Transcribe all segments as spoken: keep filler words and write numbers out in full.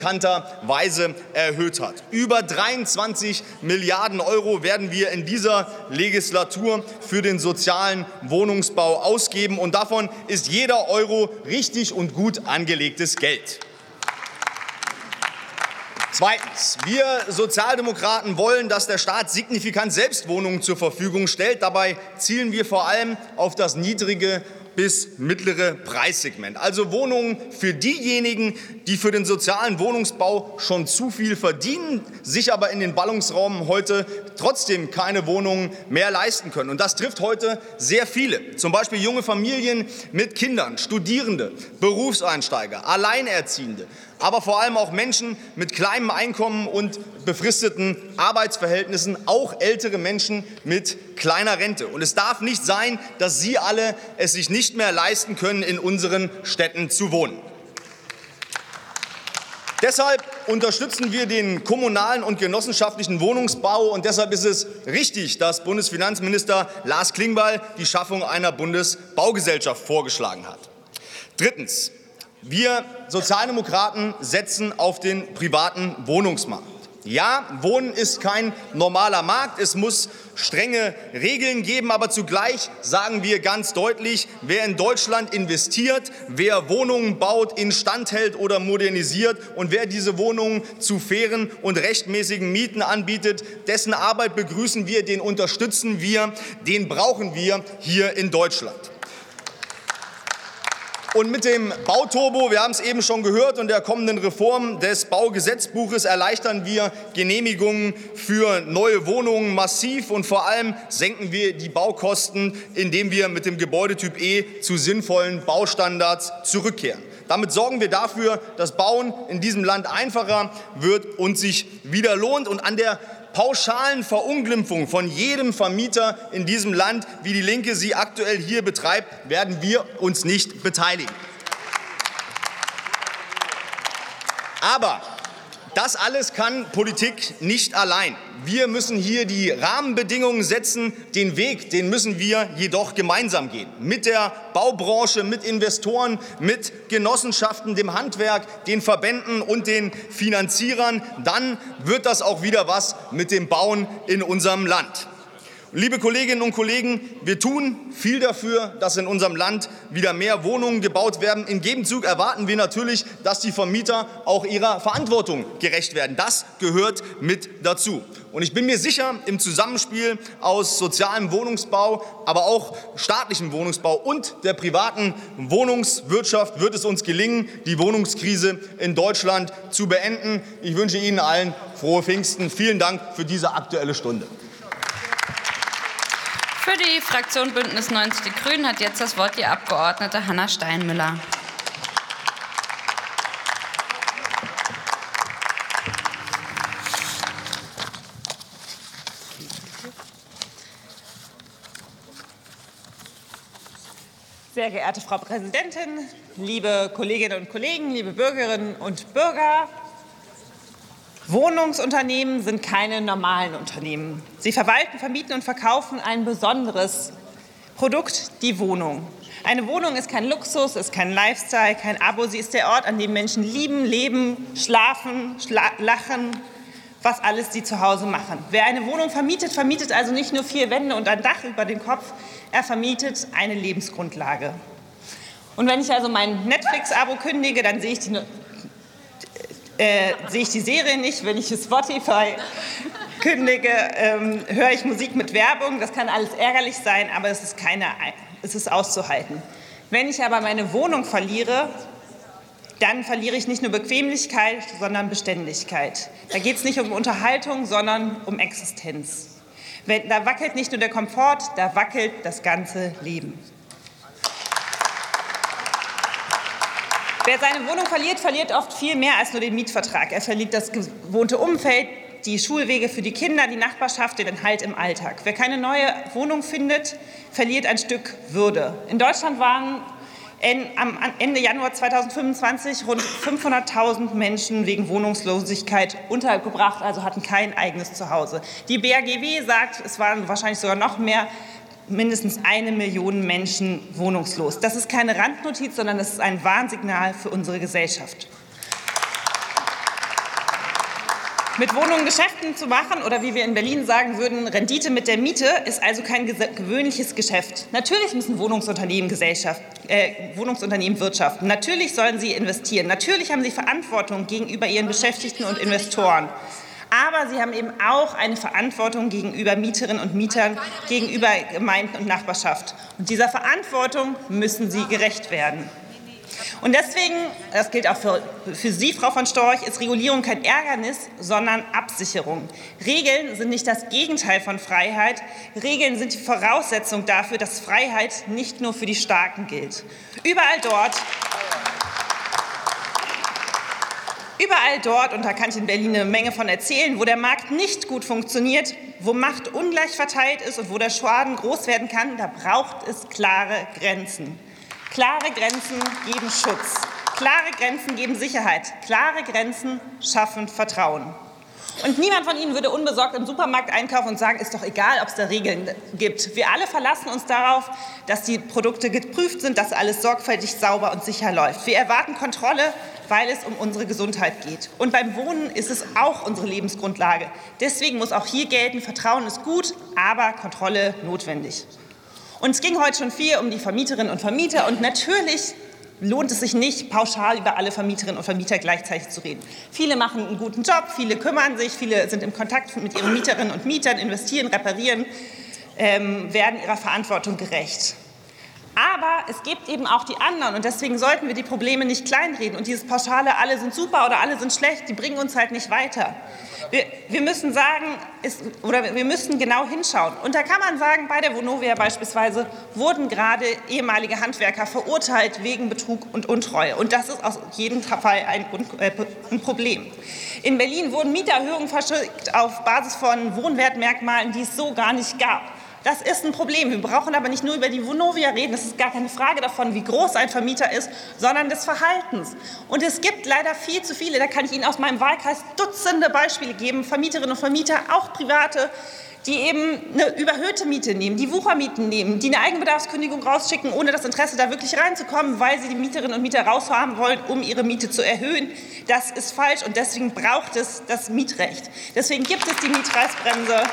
Weise erhöht hat. Über dreiundzwanzig Milliarden Euro werden wir in dieser Legislatur für den sozialen Wohnungsbau ausgeben, und davon ist jeder Euro richtig und gut angelegtes Geld. Zweitens. Wir Sozialdemokraten wollen, dass der Staat signifikant selbst Wohnungen zur Verfügung stellt. Dabei zielen wir vor allem auf das niedrige bis mittlere Preissegment, also Wohnungen für diejenigen, die für den sozialen Wohnungsbau schon zu viel verdienen, sich aber in den Ballungsräumen heute trotzdem keine Wohnungen mehr leisten können. Und das trifft heute sehr viele, zum Beispiel junge Familien mit Kindern, Studierende, Berufseinsteiger, Alleinerziehende, aber vor allem auch Menschen mit kleinem Einkommen und befristeten Arbeitsverhältnissen, auch ältere Menschen mit kleiner Rente. Und es darf nicht sein, dass Sie alle es sich nicht mehr leisten können, in unseren Städten zu wohnen. Deshalb unterstützen wir den kommunalen und genossenschaftlichen Wohnungsbau, und deshalb ist es richtig, dass Bundesfinanzminister Lars Klingbeil die Schaffung einer Bundesbaugesellschaft vorgeschlagen hat. Drittens. Wir Sozialdemokraten setzen auf den privaten Wohnungsmarkt. Ja, Wohnen ist kein normaler Markt. Es muss strenge Regeln geben. Aber zugleich sagen wir ganz deutlich, wer in Deutschland investiert, wer Wohnungen baut, instand hält oder modernisiert und wer diese Wohnungen zu fairen und rechtmäßigen Mieten anbietet, dessen Arbeit begrüßen wir, den unterstützen wir, den brauchen wir hier in Deutschland. Und mit dem Bauturbo, wir haben es eben schon gehört, und der kommenden Reform des Baugesetzbuches erleichtern wir Genehmigungen für neue Wohnungen massiv, und vor allem senken wir die Baukosten, indem wir mit dem Gebäudetyp E zu sinnvollen Baustandards zurückkehren. Damit sorgen wir dafür, dass Bauen in diesem Land einfacher wird und sich wieder lohnt. Und an der pauschalen Verunglimpfung von jedem Vermieter in diesem Land, wie die Linke sie aktuell hier betreibt, werden wir uns nicht beteiligen. Aber das alles kann Politik nicht allein. Wir müssen hier die Rahmenbedingungen setzen. Den Weg, den müssen wir jedoch gemeinsam gehen. Mit der Baubranche, mit Investoren, mit Genossenschaften, dem Handwerk, den Verbänden und den Finanzierern. Dann wird das auch wieder was mit dem Bauen in unserem Land. Liebe Kolleginnen und Kollegen, wir tun viel dafür, dass in unserem Land wieder mehr Wohnungen gebaut werden. Im Gegenzug erwarten wir natürlich, dass die Vermieter auch ihrer Verantwortung gerecht werden. Das gehört mit dazu. Und ich bin mir sicher, im Zusammenspiel aus sozialem Wohnungsbau, aber auch staatlichem Wohnungsbau und der privaten Wohnungswirtschaft wird es uns gelingen, die Wohnungskrise in Deutschland zu beenden. Ich wünsche Ihnen allen frohe Pfingsten. Vielen Dank für diese Aktuelle Stunde. Für die Fraktion Bündnis neunzig Die Grünen hat jetzt das Wort die Abgeordnete Hanna Steinmüller. Sehr geehrte Frau Präsidentin, liebe Kolleginnen und Kollegen, liebe Bürgerinnen und Bürger! Wohnungsunternehmen sind keine normalen Unternehmen. Sie verwalten, vermieten und verkaufen ein besonderes Produkt, die Wohnung. Eine Wohnung ist kein Luxus, ist kein Lifestyle, kein Abo. Sie ist der Ort, an dem Menschen lieben, leben, schlafen, schla- lachen, was alles sie zu Hause machen. Wer eine Wohnung vermietet, vermietet also nicht nur vier Wände und ein Dach über den Kopf, er vermietet eine Lebensgrundlage. Und wenn ich also mein Netflix-Abo kündige, dann sehe ich die Äh, sehe ich die Serie nicht. Wenn ich Spotify kündige, ähm, höre ich Musik mit Werbung. Das kann alles ärgerlich sein, aber es ist, keine, es ist auszuhalten. Wenn ich aber meine Wohnung verliere, dann verliere ich nicht nur Bequemlichkeit, sondern Beständigkeit. Da geht es nicht um Unterhaltung, sondern um Existenz. Wenn, da wackelt nicht nur der Komfort, da wackelt das ganze Leben. Wer seine Wohnung verliert, verliert oft viel mehr als nur den Mietvertrag. Er verliert das gewohnte Umfeld, die Schulwege für die Kinder, die Nachbarschaft, den Halt im Alltag. Wer keine neue Wohnung findet, verliert ein Stück Würde. In Deutschland waren am Ende Januar zweitausendfünfundzwanzig rund fünfhunderttausend Menschen wegen Wohnungslosigkeit untergebracht, also hatten kein eigenes Zuhause. Die B A G W sagt, es waren wahrscheinlich sogar noch mehr, mindestens eine Million Menschen wohnungslos. Das ist keine Randnotiz, sondern das ist ein Warnsignal für unsere Gesellschaft. Mit Wohnungen Geschäften zu machen oder wie wir in Berlin sagen würden, Rendite mit der Miete ist also kein gewöhnliches Geschäft. Natürlich müssen Wohnungsunternehmen, Gesellschaft, äh, Wohnungsunternehmen wirtschaften. Natürlich sollen sie investieren. Natürlich haben sie Verantwortung gegenüber ihren Beschäftigten und Investoren. Aber sie haben eben auch eine Verantwortung gegenüber Mieterinnen und Mietern, gegenüber Gemeinden und Nachbarschaft. Und dieser Verantwortung müssen sie gerecht werden. Und deswegen, das gilt auch für, für Sie, Frau von Storch, ist Regulierung kein Ärgernis, sondern Absicherung. Regeln sind nicht das Gegenteil von Freiheit. Regeln sind die Voraussetzung dafür, dass Freiheit nicht nur für die Starken gilt. Überall dort, überall dort, und da kann ich in Berlin eine Menge von erzählen, wo der Markt nicht gut funktioniert, wo Macht ungleich verteilt ist und wo der Schaden groß werden kann, da braucht es klare Grenzen. Klare Grenzen geben Schutz. Klare Grenzen geben Sicherheit. Klare Grenzen schaffen Vertrauen. Und niemand von Ihnen würde unbesorgt im Supermarkt einkaufen und sagen, ist doch egal, ob es da Regeln gibt. Wir alle verlassen uns darauf, dass die Produkte geprüft sind, dass alles sorgfältig, sauber und sicher läuft. Wir erwarten Kontrolle, weil es um unsere Gesundheit geht. Und beim Wohnen ist es auch unsere Lebensgrundlage. Deswegen muss auch hier gelten, Vertrauen ist gut, aber Kontrolle notwendig. Und es ging heute schon viel um die Vermieterinnen und Vermieter. Und natürlich lohnt es sich nicht, pauschal über alle Vermieterinnen und Vermieter gleichzeitig zu reden. Viele machen einen guten Job, viele kümmern sich, viele sind im Kontakt mit ihren Mieterinnen und Mietern, investieren, reparieren, ähm, werden ihrer Verantwortung gerecht. Aber es gibt eben auch die anderen und deswegen sollten wir die Probleme nicht kleinreden. Und dieses pauschale, alle sind super oder alle sind schlecht, die bringen uns halt nicht weiter. Wir, wir müssen sagen, ist, oder wir müssen genau hinschauen. Und da kann man sagen, bei der Vonovia beispielsweise wurden gerade ehemalige Handwerker verurteilt wegen Betrug und Untreue. Und das ist auf jeden Fall ein, äh, ein Problem. In Berlin wurden Mieterhöhungen verschickt auf Basis von Wohnwertmerkmalen, die es so gar nicht gab. Das ist ein Problem. Wir brauchen aber nicht nur über die Vonovia reden. Es ist gar keine Frage davon, wie groß ein Vermieter ist, sondern des Verhaltens. Und es gibt leider viel zu viele, da kann ich Ihnen aus meinem Wahlkreis Dutzende Beispiele geben, Vermieterinnen und Vermieter, auch Private, die eben eine überhöhte Miete nehmen, die Wuchermieten nehmen, die eine Eigenbedarfskündigung rausschicken, ohne das Interesse da wirklich reinzukommen, weil sie die Mieterinnen und Mieter raushaben wollen, um ihre Miete zu erhöhen. Das ist falsch und deswegen braucht es das Mietrecht. Deswegen gibt es die Mietpreisbremse,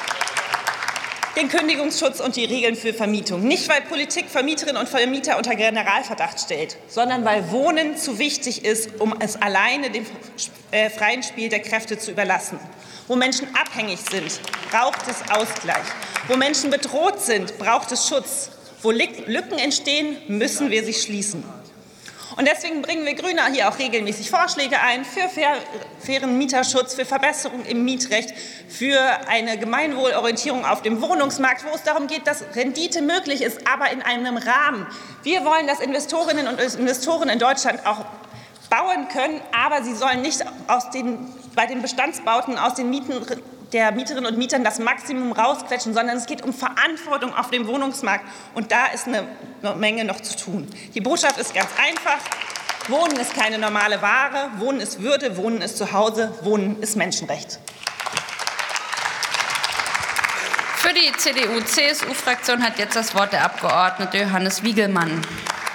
den Kündigungsschutz und die Regeln für Vermietung. Nicht, weil Politik Vermieterinnen und Vermieter unter Generalverdacht stellt, sondern weil Wohnen zu wichtig ist, um es alleine dem äh, freien Spiel der Kräfte zu überlassen. Wo Menschen abhängig sind, braucht es Ausgleich. Wo Menschen bedroht sind, braucht es Schutz. Wo Lücken entstehen, müssen wir sie schließen. Und deswegen bringen wir Grüne hier auch regelmäßig Vorschläge ein für fair, fairen Mieterschutz, für Verbesserungen im Mietrecht, für eine Gemeinwohlorientierung auf dem Wohnungsmarkt, wo es darum geht, dass Rendite möglich ist, aber in einem Rahmen. Wir wollen, dass Investorinnen und Investoren in Deutschland auch bauen können, aber sie sollen nicht aus den, bei den Bestandsbauten aus den Mieten der Mieterinnen und Mietern das Maximum rausquetschen, sondern es geht um Verantwortung auf dem Wohnungsmarkt. Und da ist eine Menge noch zu tun. Die Botschaft ist ganz einfach. Wohnen ist keine normale Ware. Wohnen ist Würde. Wohnen ist Zuhause. Wohnen ist Menschenrecht. Für die C D U-C S U-Fraktion hat jetzt das Wort der Abgeordnete Johannes Wiegelmann.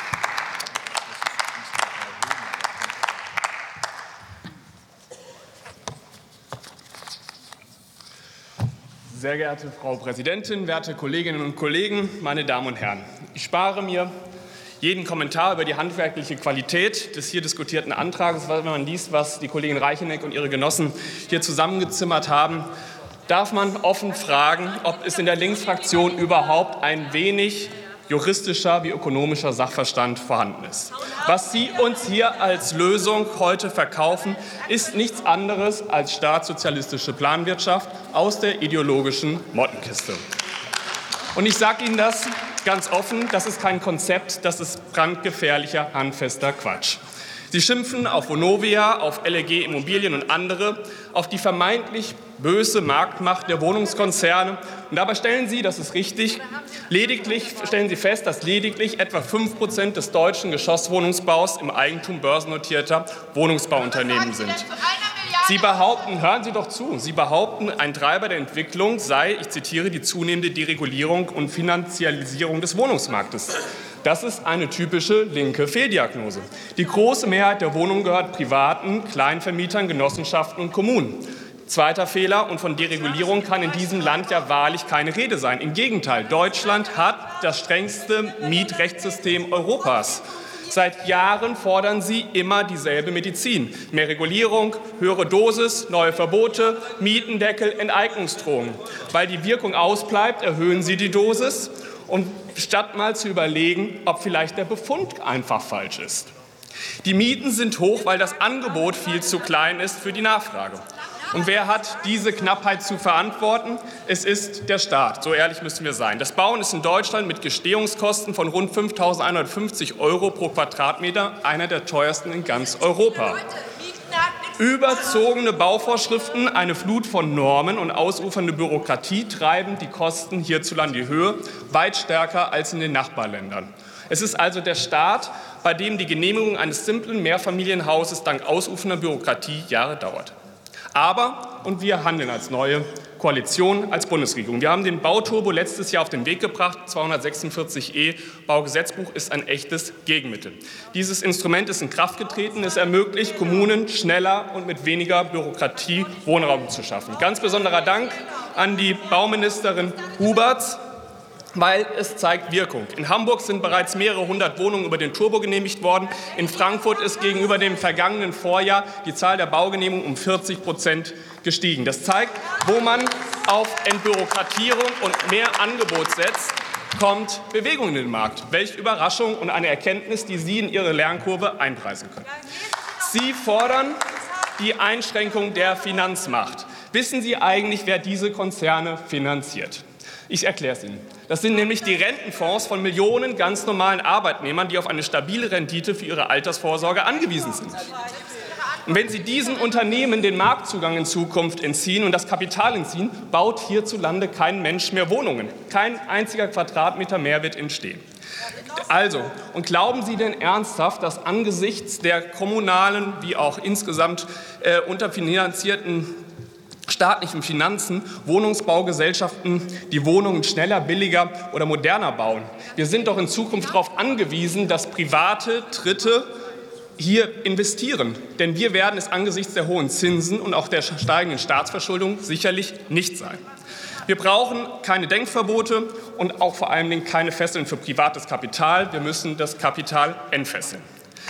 Sehr geehrte Frau Präsidentin, werte Kolleginnen und Kollegen, meine Damen und Herren! Ich spare mir jeden Kommentar über die handwerkliche Qualität des hier diskutierten Antrags, weil wenn man liest, was die Kollegin Reicheneck und ihre Genossen hier zusammengezimmert haben, darf man offen fragen, ob es in der Linksfraktion überhaupt ein wenig juristischer wie ökonomischer Sachverstand vorhanden ist. Was Sie uns hier als Lösung heute verkaufen, ist nichts anderes als staatssozialistische Planwirtschaft aus der ideologischen Mottenkiste. Und ich sage Ihnen das ganz offen, das ist kein Konzept, das ist brandgefährlicher, handfester Quatsch. Sie schimpfen auf Vonovia, auf L E G Immobilien und andere, auf die vermeintlich böse Marktmacht der Wohnungskonzerne. Und dabei stellen Sie, das ist richtig, lediglich stellen Sie fest, dass lediglich etwa fünf Prozent des deutschen Geschosswohnungsbaus im Eigentum börsennotierter Wohnungsbauunternehmen sind. Sie behaupten, hören Sie doch zu, Sie behaupten, ein Treiber der Entwicklung sei, ich zitiere, die zunehmende Deregulierung und Finanzialisierung des Wohnungsmarktes. Das ist eine typische linke Fehldiagnose. Die große Mehrheit der Wohnungen gehört privaten Kleinvermietern, Genossenschaften und Kommunen. Zweiter Fehler, und von Deregulierung kann in diesem Land ja wahrlich keine Rede sein. Im Gegenteil, Deutschland hat das strengste Mietrechtssystem Europas. Seit Jahren fordern Sie immer dieselbe Medizin. Mehr Regulierung, höhere Dosis, neue Verbote, Mietendeckel, Enteignungsdrohungen. Weil die Wirkung ausbleibt, erhöhen Sie die Dosis, und statt mal zu überlegen, ob vielleicht der Befund einfach falsch ist. Die Mieten sind hoch, weil das Angebot viel zu klein ist für die Nachfrage. Und wer hat diese Knappheit zu verantworten? Es ist der Staat, so ehrlich müssen wir sein. Das Bauen ist in Deutschland mit Gestehungskosten von rund fünftausendeinhundertfünfzig Euro pro Quadratmeter einer der teuersten in ganz Europa. Überzogene Bauvorschriften, eine Flut von Normen und ausufernde Bürokratie treiben die Kosten hierzulande in die Höhe, weit stärker als in den Nachbarländern. Es ist also der Staat, bei dem die Genehmigung eines simplen Mehrfamilienhauses dank ausufernder Bürokratie Jahre dauert. Aber, und wir handeln als neue Koalition, als Bundesregierung. Wir haben den Bauturbo letztes Jahr auf den Weg gebracht. zweihundertsechsundvierzig e Baugesetzbuch ist ein echtes Gegenmittel. Dieses Instrument ist in Kraft getreten. Es ermöglicht Kommunen schneller und mit weniger Bürokratie Wohnraum zu schaffen. Ganz besonderer Dank an die Bauministerin Huberts, weil es zeigt Wirkung. In Hamburg sind bereits mehrere hundert Wohnungen über den Turbo genehmigt worden. In Frankfurt ist gegenüber dem vergangenen Vorjahr die Zahl der Baugenehmigungen um vierzig Prozent gestiegen. Das zeigt, wo man auf Entbürokratierung und mehr Angebot setzt, kommt Bewegung in den Markt. Welche Überraschung und eine Erkenntnis, die Sie in Ihre Lernkurve einpreisen können. Sie fordern die Einschränkung der Finanzmacht. Wissen Sie eigentlich, wer diese Konzerne finanziert? Ich erkläre es Ihnen. Das sind nämlich die Rentenfonds von Millionen ganz normalen Arbeitnehmern, die auf eine stabile Rendite für ihre Altersvorsorge angewiesen sind. Und wenn Sie diesen Unternehmen den Marktzugang in Zukunft entziehen und das Kapital entziehen, baut hierzulande kein Mensch mehr Wohnungen. Kein einziger Quadratmeter mehr wird entstehen. Also, und glauben Sie denn ernsthaft, dass angesichts der kommunalen wie auch insgesamt äh, unterfinanzierten staatlichen Finanzen Wohnungsbaugesellschaften die Wohnungen schneller, billiger oder moderner bauen? Wir sind doch in Zukunft darauf angewiesen, dass private Dritte hier investieren. Denn wir werden es angesichts der hohen Zinsen und auch der steigenden Staatsverschuldung sicherlich nicht sein. Wir brauchen keine Denkverbote und auch vor allen Dingen keine Fesseln für privates Kapital. Wir müssen das Kapital entfesseln.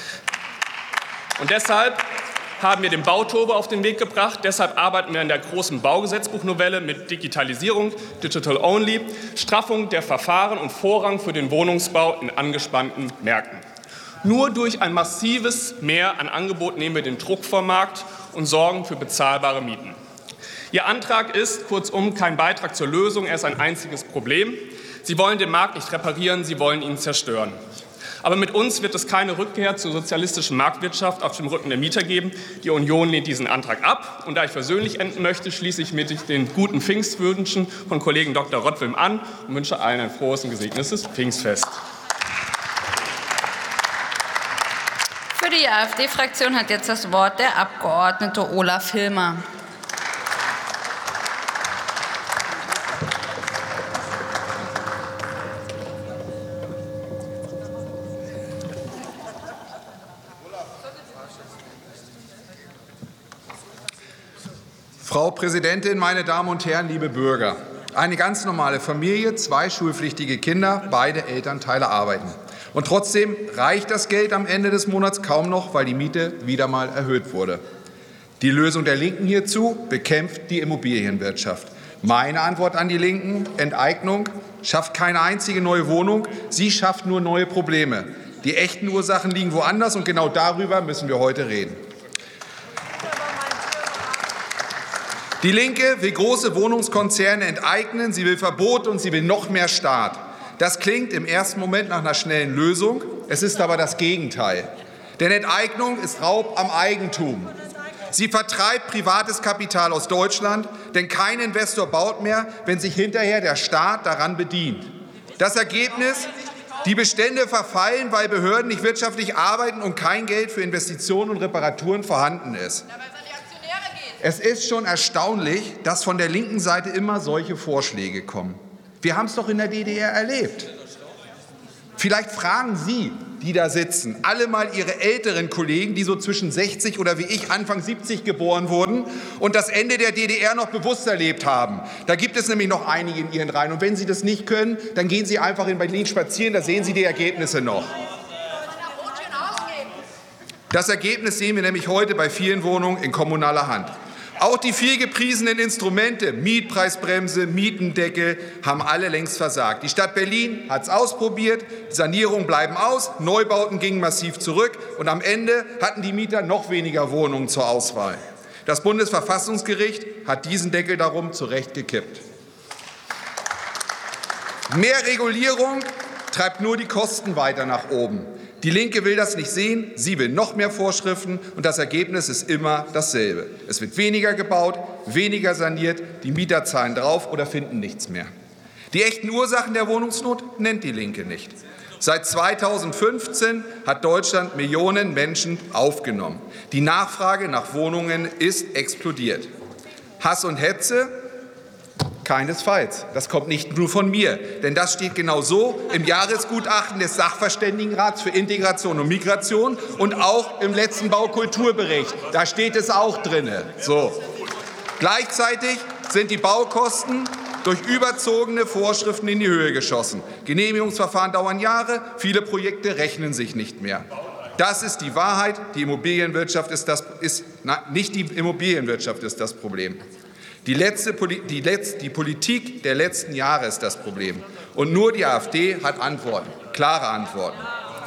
Und deshalb haben wir den Bauturbo auf den Weg gebracht. Deshalb arbeiten wir an der großen Baugesetzbuchnovelle mit Digitalisierung, Digital Only, Straffung der Verfahren und Vorrang für den Wohnungsbau in angespannten Märkten. Nur durch ein massives Mehr an Angebot nehmen wir den Druck vom Markt und sorgen für bezahlbare Mieten. Ihr Antrag ist kurzum kein Beitrag zur Lösung, er ist ein einziges Problem. Sie wollen den Markt nicht reparieren, Sie wollen ihn zerstören. Aber mit uns wird es keine Rückkehr zur sozialistischen Marktwirtschaft auf dem Rücken der Mieter geben. Die Union lehnt diesen Antrag ab. Und da ich versöhnlich enden möchte, schließe ich mit den guten Pfingstwünschen von Kollegen Doktor Rottwilm an und wünsche allen ein frohes und gesegnetes Pfingstfest. Für die AfD-Fraktion hat jetzt das Wort der Abgeordnete Olaf Hilmer. Frau Präsidentin, meine Damen und Herren, liebe Bürger! Eine ganz normale Familie, zwei schulpflichtige Kinder, beide Elternteile arbeiten. Und trotzdem reicht das Geld am Ende des Monats kaum noch, weil die Miete wieder mal erhöht wurde. Die Lösung der Linken hierzu bekämpft die Immobilienwirtschaft. Meine Antwort an die Linken: Enteignung schafft keine einzige neue Wohnung, sie schafft nur neue Probleme. Die echten Ursachen liegen woanders, und genau darüber müssen wir heute reden. Die Linke will große Wohnungskonzerne enteignen, sie will Verbote und sie will noch mehr Staat. Das klingt im ersten Moment nach einer schnellen Lösung, es ist aber das Gegenteil. Denn Enteignung ist Raub am Eigentum. Sie vertreibt privates Kapital aus Deutschland, denn kein Investor baut mehr, wenn sich hinterher der Staat daran bedient. Das Ergebnis: Die Bestände verfallen, weil Behörden nicht wirtschaftlich arbeiten und kein Geld für Investitionen und Reparaturen vorhanden ist. Es ist schon erstaunlich, dass von der linken Seite immer solche Vorschläge kommen. Wir haben es doch in der D D R erlebt. Vielleicht fragen Sie die da sitzen, alle mal ihre älteren Kollegen, die so zwischen sechzig oder wie ich Anfang siebzig geboren wurden und das Ende der D D R noch bewusst erlebt haben. Da gibt es nämlich noch einige in Ihren Reihen. Und wenn Sie das nicht können, dann gehen Sie einfach in Berlin spazieren, da sehen Sie die Ergebnisse noch. Das Ergebnis sehen wir nämlich heute bei vielen Wohnungen in kommunaler Hand. Auch die viel gepriesenen Instrumente, Mietpreisbremse, Mietendeckel, haben alle längst versagt. Die Stadt Berlin hat es ausprobiert, Sanierungen bleiben aus, Neubauten gingen massiv zurück und am Ende hatten die Mieter noch weniger Wohnungen zur Auswahl. Das Bundesverfassungsgericht hat diesen Deckel darum zurecht gekippt. Mehr Regulierung treibt nur die Kosten weiter nach oben. Die Linke will das nicht sehen, sie will noch mehr Vorschriften und das Ergebnis ist immer dasselbe. Es wird weniger gebaut, weniger saniert, die Mieter zahlen drauf oder finden nichts mehr. Die echten Ursachen der Wohnungsnot nennt die Linke nicht. Seit zweitausendfünfzehn hat Deutschland Millionen Menschen aufgenommen. Die Nachfrage nach Wohnungen ist explodiert. Hass und Hetze? Keinesfalls. Das kommt nicht nur von mir, denn das steht genau so im Jahresgutachten des Sachverständigenrats für Integration und Migration und auch im letzten Baukulturbericht. Da steht es auch drin. So. Gleichzeitig sind die Baukosten durch überzogene Vorschriften in die Höhe geschossen. Genehmigungsverfahren dauern Jahre, viele Projekte rechnen sich nicht mehr. Das ist die Wahrheit. Die Immobilienwirtschaft ist das, ist, na, nicht die Immobilienwirtschaft ist das Problem. Die, letzte, die, Letz-, die Politik der letzten Jahre ist das Problem. Und nur die AfD hat Antworten, klare Antworten.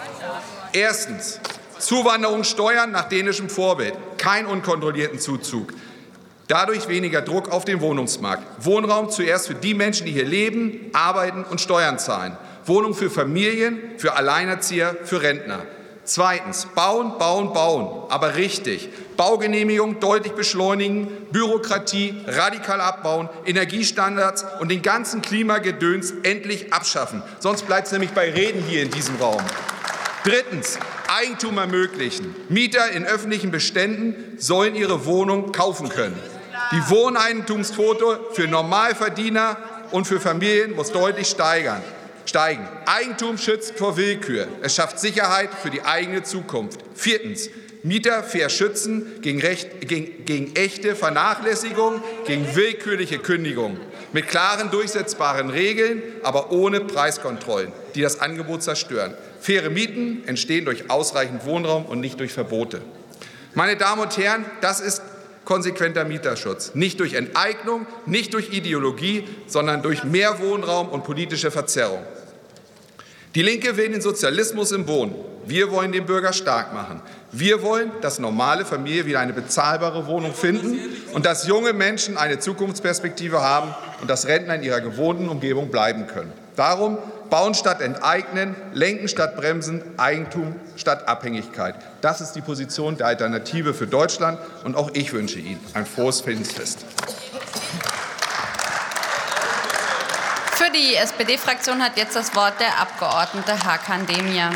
Erstens, Zuwanderungssteuern nach dänischem Vorbild, kein unkontrollierten Zuzug. Dadurch weniger Druck auf den Wohnungsmarkt. Wohnraum zuerst für die Menschen, die hier leben, arbeiten und Steuern zahlen. Wohnung für Familien, für Alleinerzieher, für Rentner. Zweitens, bauen, bauen, bauen, aber richtig. Baugenehmigung deutlich beschleunigen, Bürokratie radikal abbauen, Energiestandards und den ganzen Klimagedöns endlich abschaffen. Sonst bleibt es nämlich bei Reden hier in diesem Raum. Drittens, Eigentum ermöglichen. Mieter in öffentlichen Beständen sollen ihre Wohnung kaufen können. Die Wohneigentumsquote für Normalverdiener und für Familien muss deutlich steigern. Steigen. Eigentum schützt vor Willkür. Es schafft Sicherheit für die eigene Zukunft. Viertens. Mieter fair schützen gegen, Recht, gegen, gegen echte Vernachlässigung, gegen willkürliche Kündigung. Mit klaren, durchsetzbaren Regeln, aber ohne Preiskontrollen, die das Angebot zerstören. Faire Mieten entstehen durch ausreichend Wohnraum und nicht durch Verbote. Meine Damen und Herren, das ist konsequenter Mieterschutz. Nicht durch Enteignung, nicht durch Ideologie, sondern durch mehr Wohnraum und politische Verzerrung. Die Linke will den Sozialismus im Wohnen. Wir wollen den Bürger stark machen. Wir wollen, dass normale Familien wieder eine bezahlbare Wohnung finden und dass junge Menschen eine Zukunftsperspektive haben und dass Rentner in ihrer gewohnten Umgebung bleiben können. Darum bauen statt enteignen, lenken statt bremsen, Eigentum statt Abhängigkeit. Das ist die Position der Alternative für Deutschland und auch ich wünsche Ihnen ein frohes Friedensfest. Für die S P D-Fraktion hat jetzt das Wort der Abgeordnete Hakan Demir.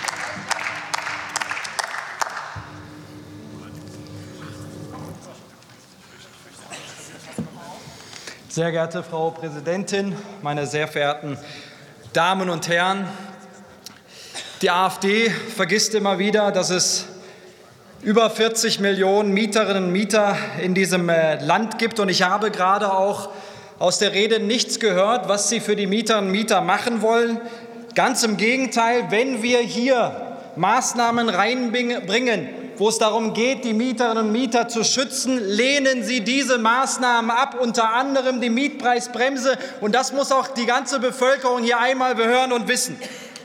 Sehr geehrte Frau Präsidentin, meine sehr verehrten Damen und Herren! Die AfD vergisst immer wieder, dass es über vierzig Millionen Mieterinnen und Mieter in diesem Land gibt. Und ich habe gerade auch aus der Rede nichts gehört, was Sie für die Mieterinnen und Mieter machen wollen. Ganz im Gegenteil, wenn wir hier Maßnahmen reinbringen, wo es darum geht, die Mieterinnen und Mieter zu schützen, lehnen Sie diese Maßnahmen ab, unter anderem die Mietpreisbremse. Und das muss auch die ganze Bevölkerung hier einmal hören und wissen.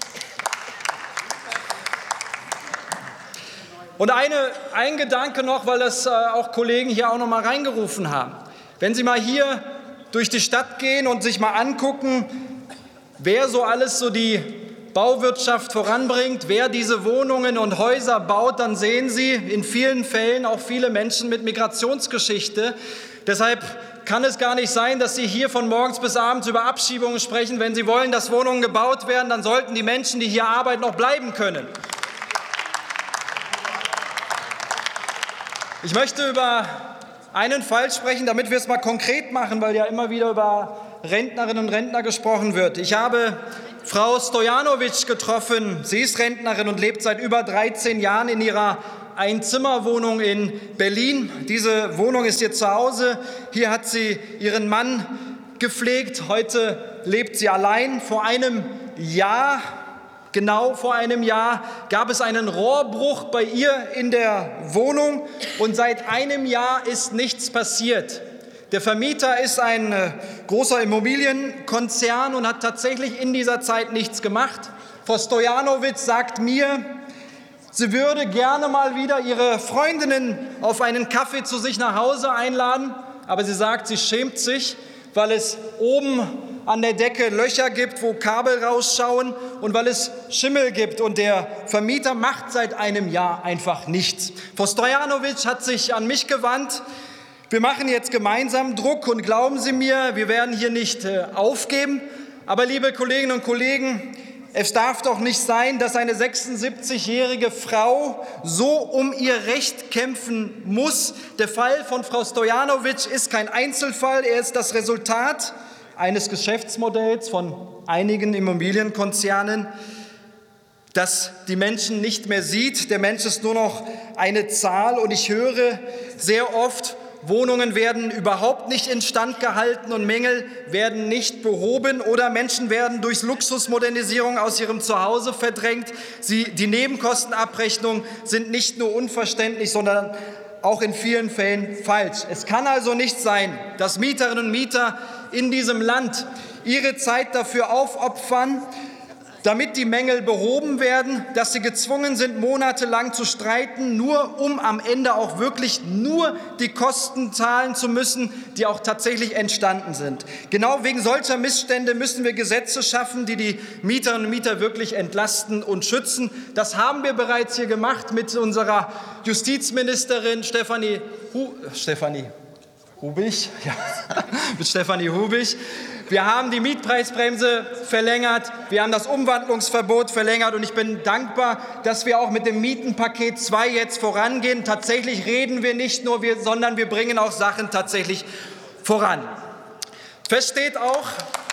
Und eine, ein Gedanke noch, weil das äh, auch Kollegen hier auch noch mal reingerufen haben. Wenn Sie mal hier durch die Stadt gehen und sich mal angucken, wer so alles so die Bauwirtschaft voranbringt, wer diese Wohnungen und Häuser baut, dann sehen Sie in vielen Fällen auch viele Menschen mit Migrationsgeschichte. Deshalb kann es gar nicht sein, dass Sie hier von morgens bis abends über Abschiebungen sprechen. Wenn Sie wollen, dass Wohnungen gebaut werden, dann sollten die Menschen, die hier arbeiten, auch bleiben können. Ich möchte über einen Fall sprechen, damit wir es mal konkret machen, weil ja immer wieder über Rentnerinnen und Rentner gesprochen wird. Ich habe Frau Stojanovic getroffen. Sie ist Rentnerin und lebt seit über dreizehn Jahren in ihrer Einzimmerwohnung in Berlin. Diese Wohnung ist ihr Zuhause. Hier hat sie ihren Mann gepflegt. Heute lebt sie allein. Vor einem Jahr, genau vor einem Jahr, gab es einen Rohrbruch bei ihr in der Wohnung und seit einem Jahr ist nichts passiert. Der Vermieter ist ein äh, großer Immobilienkonzern und hat tatsächlich in dieser Zeit nichts gemacht. Frau Stojanovic sagt mir, sie würde gerne mal wieder ihre Freundinnen auf einen Kaffee zu sich nach Hause einladen, aber sie sagt, sie schämt sich, weil es oben an der Decke Löcher gibt, wo Kabel rausschauen und weil es Schimmel gibt. Und der Vermieter macht seit einem Jahr einfach nichts. Frau Stojanovic hat sich an mich gewandt. Wir machen jetzt gemeinsam Druck und glauben Sie mir, wir werden hier nicht äh, aufgeben. Aber liebe Kolleginnen und Kollegen, es darf doch nicht sein, dass eine sechsundsiebzigjährige Frau so um ihr Recht kämpfen muss. Der Fall von Frau Stojanovic ist kein Einzelfall, er ist das Resultat eines Geschäftsmodells von einigen Immobilienkonzernen, das die Menschen nicht mehr sieht. Der Mensch ist nur noch eine Zahl und ich höre sehr oft, Wohnungen werden überhaupt nicht instand gehalten und Mängel werden nicht behoben oder Menschen werden durch Luxusmodernisierung aus ihrem Zuhause verdrängt. Sie, die Nebenkostenabrechnungen sind nicht nur unverständlich, sondern auch in vielen Fällen falsch. Es kann also nicht sein, dass Mieterinnen und Mieter in diesem Land ihre Zeit dafür aufopfern, damit die Mängel behoben werden, dass sie gezwungen sind, monatelang zu streiten, nur um am Ende auch wirklich nur die Kosten zahlen zu müssen, die auch tatsächlich entstanden sind. Genau wegen solcher Missstände müssen wir Gesetze schaffen, die die Mieterinnen und Mieter wirklich entlasten und schützen. Das haben wir bereits hier gemacht mit unserer Justizministerin Stefanie, Hu Stefanie Hubig, ja, mit Stefanie Hubig. Wir haben die Mietpreisbremse verlängert, wir haben das Umwandlungsverbot verlängert und ich bin dankbar, dass wir auch mit dem Mietenpaket zwei jetzt vorangehen. Tatsächlich reden wir nicht nur, wir, sondern wir bringen auch Sachen tatsächlich voran. Fest steht auch,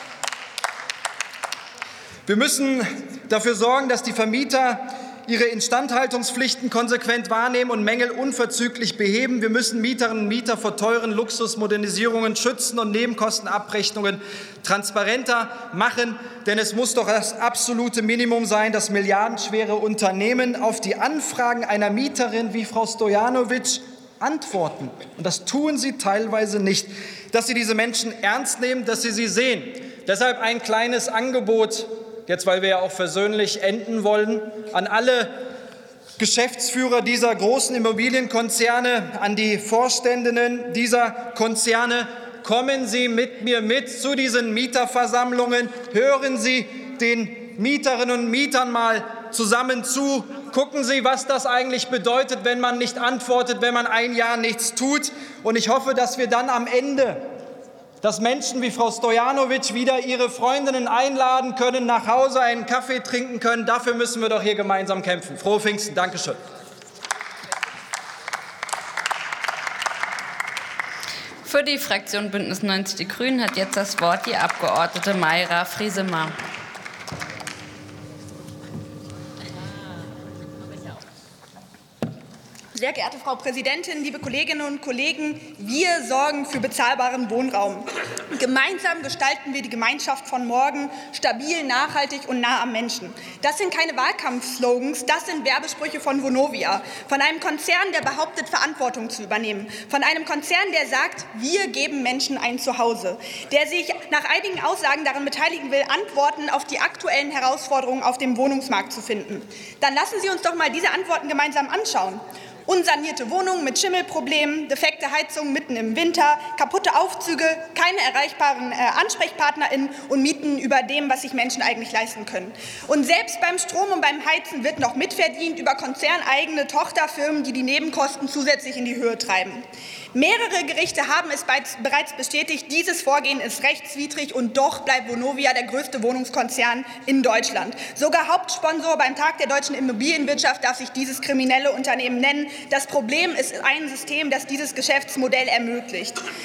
wir müssen dafür sorgen, dass die Vermieter ihre Instandhaltungspflichten konsequent wahrnehmen und Mängel unverzüglich beheben. Wir müssen Mieterinnen und Mieter vor teuren Luxusmodernisierungen schützen und Nebenkostenabrechnungen transparenter machen. Denn es muss doch das absolute Minimum sein, dass milliardenschwere Unternehmen auf die Anfragen einer Mieterin wie Frau Stojanovic antworten. Und das tun sie teilweise nicht. Dass sie diese Menschen ernst nehmen, dass sie sie sehen. Deshalb ein kleines Angebot, jetzt weil wir ja auch versöhnlich enden wollen, an alle Geschäftsführer dieser großen Immobilienkonzerne, an die Vorständinnen dieser Konzerne, kommen Sie mit mir mit zu diesen Mieterversammlungen, hören Sie den Mieterinnen und Mietern mal zusammen zu, gucken Sie, was das eigentlich bedeutet, wenn man nicht antwortet, wenn man ein Jahr nichts tut. Und ich hoffe, dass wir dann am Ende dass Menschen wie Frau Stojanovic wieder ihre Freundinnen einladen können, nach Hause einen Kaffee trinken können. Dafür müssen wir doch hier gemeinsam kämpfen. Frohe Pfingsten. Dankeschön. Für die Fraktion Bündnis neunzig Die Grünen hat jetzt das Wort die Abgeordnete Mayra Friesemer. Sehr geehrte Frau Präsidentin, liebe Kolleginnen und Kollegen, wir sorgen für bezahlbaren Wohnraum. Gemeinsam gestalten wir die Gemeinschaft von morgen stabil, nachhaltig und nah am Menschen. Das sind keine Wahlkampfslogans, das sind Werbesprüche von Vonovia, von einem Konzern, der behauptet, Verantwortung zu übernehmen, von einem Konzern, der sagt, wir geben Menschen ein Zuhause, der sich nach einigen Aussagen daran beteiligen will, Antworten auf die aktuellen Herausforderungen auf dem Wohnungsmarkt zu finden. Dann lassen Sie uns doch mal diese Antworten gemeinsam anschauen. Unsanierte Wohnungen mit Schimmelproblemen, defekte Heizungen mitten im Winter, kaputte Aufzüge, keine erreichbaren äh, AnsprechpartnerInnen und Mieten über dem, was sich Menschen eigentlich leisten können. Und selbst beim Strom und beim Heizen wird noch mitverdient über konzerneigene Tochterfirmen, die die Nebenkosten zusätzlich in die Höhe treiben. Mehrere Gerichte haben es bereits bestätigt, dieses Vorgehen ist rechtswidrig und doch bleibt Vonovia der größte Wohnungskonzern in Deutschland. Sogar Hauptsponsor beim Tag der deutschen Immobilienwirtschaft darf sich dieses kriminelle Unternehmen nennen. Das Problem ist ein System, das dieses Geschäftsmodell ermöglicht.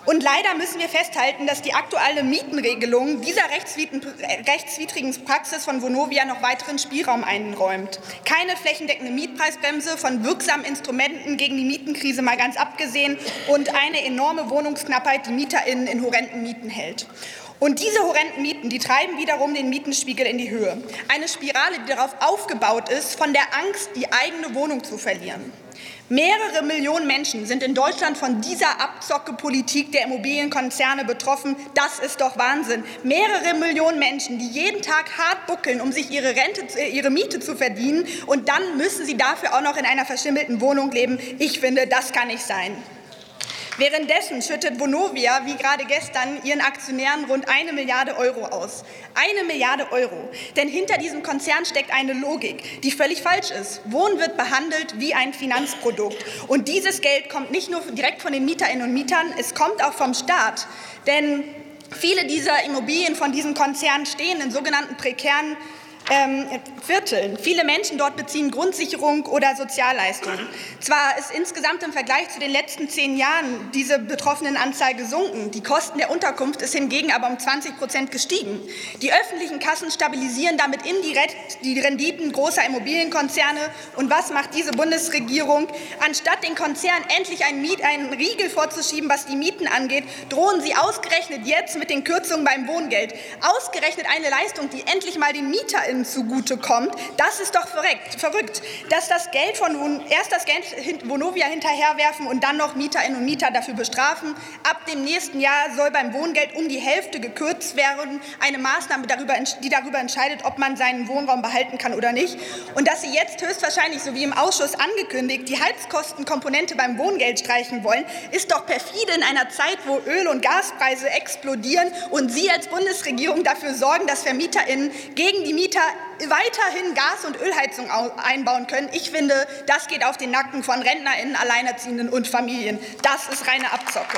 Und leider müssen wir festhalten, dass die aktuelle Mietenregelung dieser rechtswidrigen Praxis von Vonovia noch weiteren Spielraum einräumt. Keine flächendeckende Mietpreisbremse, von wirksamen Instrumenten gegen die Mietenkrise mal ganz abgesehen, und eine enorme Wohnungsknappheit, die MieterInnen in horrenden Mieten hält. Und diese horrenden Mieten, die treiben wiederum den Mietenspiegel in die Höhe. Eine Spirale, die darauf aufgebaut ist, von der Angst, die eigene Wohnung zu verlieren. Mehrere Millionen Menschen sind in Deutschland von dieser Abzocke-Politik der Immobilienkonzerne betroffen. Das ist doch Wahnsinn. Mehrere Millionen Menschen, die jeden Tag hart buckeln, um sich ihre, Rente, ihre Miete zu verdienen, und dann müssen sie dafür auch noch in einer verschimmelten Wohnung leben. Ich finde, das kann nicht sein. Währenddessen schüttet Vonovia, wie gerade gestern, ihren Aktionären rund eine Milliarde Euro aus. Eine Milliarde Euro. Denn hinter diesem Konzern steckt eine Logik, die völlig falsch ist. Wohnen wird behandelt wie ein Finanzprodukt. Und dieses Geld kommt nicht nur direkt von den Mieterinnen und Mietern, es kommt auch vom Staat. Denn viele dieser Immobilien von diesem Konzern stehen in sogenannten prekären Ähm, Vierteln. Viele Menschen dort beziehen Grundsicherung oder Sozialleistungen. Zwar ist insgesamt im Vergleich zu den letzten zehn Jahren diese betroffenen Anzahl gesunken, die Kosten der Unterkunft ist hingegen aber um zwanzig Prozent gestiegen. Die öffentlichen Kassen stabilisieren damit indirekt die Renditen großer Immobilienkonzerne. Und was macht diese Bundesregierung? Anstatt den Konzernen endlich einen, Miet, einen Riegel vorzuschieben, was die Mieten angeht, drohen sie ausgerechnet jetzt mit den Kürzungen beim Wohngeld. Ausgerechnet eine Leistung, die endlich mal den MieterInnen zugutekommt. Das ist doch verrückt, verrückt, dass das Geld von erst das Geld Vonovia hinterherwerfen und dann noch Mieterinnen und Mieter dafür bestrafen. Ab dem nächsten Jahr soll beim Wohngeld um die Hälfte gekürzt werden. Eine Maßnahme, die darüber entscheidet, ob man seinen Wohnraum behalten kann oder nicht. Und dass Sie jetzt höchstwahrscheinlich, so wie im Ausschuss angekündigt, die Heizkostenkomponente beim Wohngeld streichen wollen, ist doch perfide in einer Zeit, wo Öl- und Gaspreise explodieren und Sie als Bundesregierung dafür sorgen, dass VermieterInnen gegen die Mieter weiterhin Gas- und Ölheizung einbauen können. Ich finde, das geht auf den Nacken von RentnerInnen, Alleinerziehenden und Familien. Das ist reine Abzocke.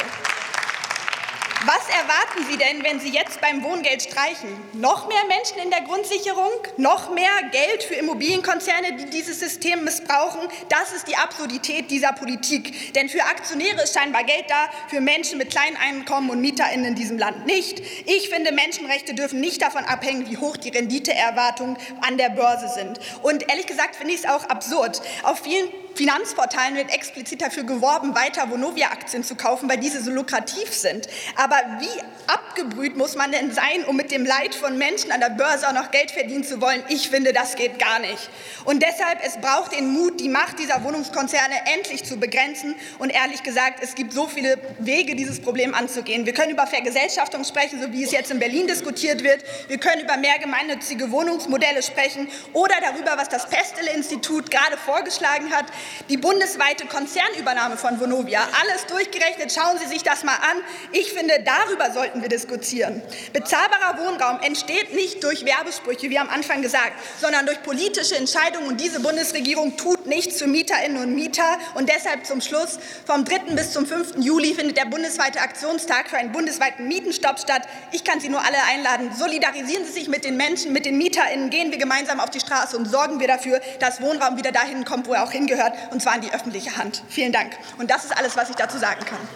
Was erwarten Sie denn, wenn Sie jetzt beim Wohngeld streichen? Noch mehr Menschen in der Grundsicherung? Noch mehr Geld für Immobilienkonzerne, die dieses System missbrauchen? Das ist die Absurdität dieser Politik. Denn für Aktionäre ist scheinbar Geld da, für Menschen mit kleinen Einkommen und MieterInnen in diesem Land nicht. Ich finde, Menschenrechte dürfen nicht davon abhängen, wie hoch die Renditeerwartungen an der Börse sind. Und ehrlich gesagt finde ich es auch absurd. Auf vielen Finanzportalen wird explizit dafür geworben, weiter Vonovia-Aktien zu kaufen, weil diese so lukrativ sind. Aber wie abgebrüht muss man denn sein, um mit dem Leid von Menschen an der Börse auch noch Geld verdienen zu wollen? Ich finde, das geht gar nicht. Und deshalb, es braucht den Mut, die Macht dieser Wohnungskonzerne endlich zu begrenzen. Und ehrlich gesagt, es gibt so viele Wege, dieses Problem anzugehen. Wir können über Vergesellschaftung sprechen, so wie es jetzt in Berlin diskutiert wird. Wir können über mehr gemeinnützige Wohnungsmodelle sprechen oder darüber, was das Pestele-Institut gerade vorgeschlagen hat. Die bundesweite Konzernübernahme von Vonovia. Alles durchgerechnet, schauen Sie sich das mal an. Ich finde, darüber sollten wir diskutieren. Bezahlbarer Wohnraum entsteht nicht durch Werbesprüche, wie am Anfang gesagt, sondern durch politische Entscheidungen. Und diese Bundesregierung tut nichts für Mieterinnen und Mieter. Und deshalb zum Schluss, vom dritten bis zum fünften Juli findet der bundesweite Aktionstag für einen bundesweiten Mietenstopp statt. Ich kann Sie nur alle einladen. Solidarisieren Sie sich mit den Menschen, mit den MieterInnen. Gehen wir gemeinsam auf die Straße und sorgen wir dafür, dass Wohnraum wieder dahin kommt, wo er auch hingehört, und zwar in die öffentliche Hand. Vielen Dank. Und das ist alles, was ich dazu sagen kann.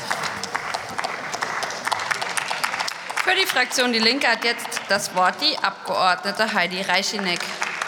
Für die Fraktion Die Linke hat jetzt das Wort die Abgeordnete Heidi Reichinek.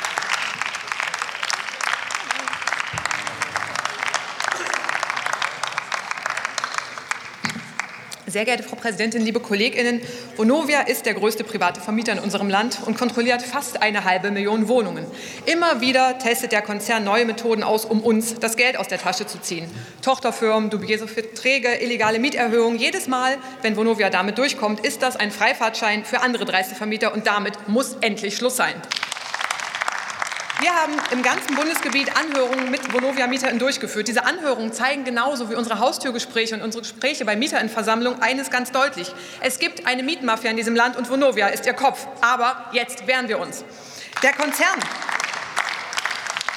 Sehr geehrte Frau Präsidentin, liebe KollegInnen, Vonovia ist der größte private Vermieter in unserem Land und kontrolliert fast eine halbe Million Wohnungen. Immer wieder testet der Konzern neue Methoden aus, um uns das Geld aus der Tasche zu ziehen. Tochterfirmen, dubiose Verträge, illegale Mieterhöhungen. Jedes Mal, wenn Vonovia damit durchkommt, ist das ein Freifahrtschein für andere dreiste Vermieter und damit muss endlich Schluss sein. Wir haben im ganzen Bundesgebiet Anhörungen mit Vonovia-MieterInnen durchgeführt. Diese Anhörungen zeigen genauso wie unsere Haustürgespräche und unsere Gespräche bei MieterInnenversammlungen eines ganz deutlich. Es gibt eine Mietenmafia in diesem Land und Vonovia ist ihr Kopf. Aber jetzt wehren wir uns. Der Konzern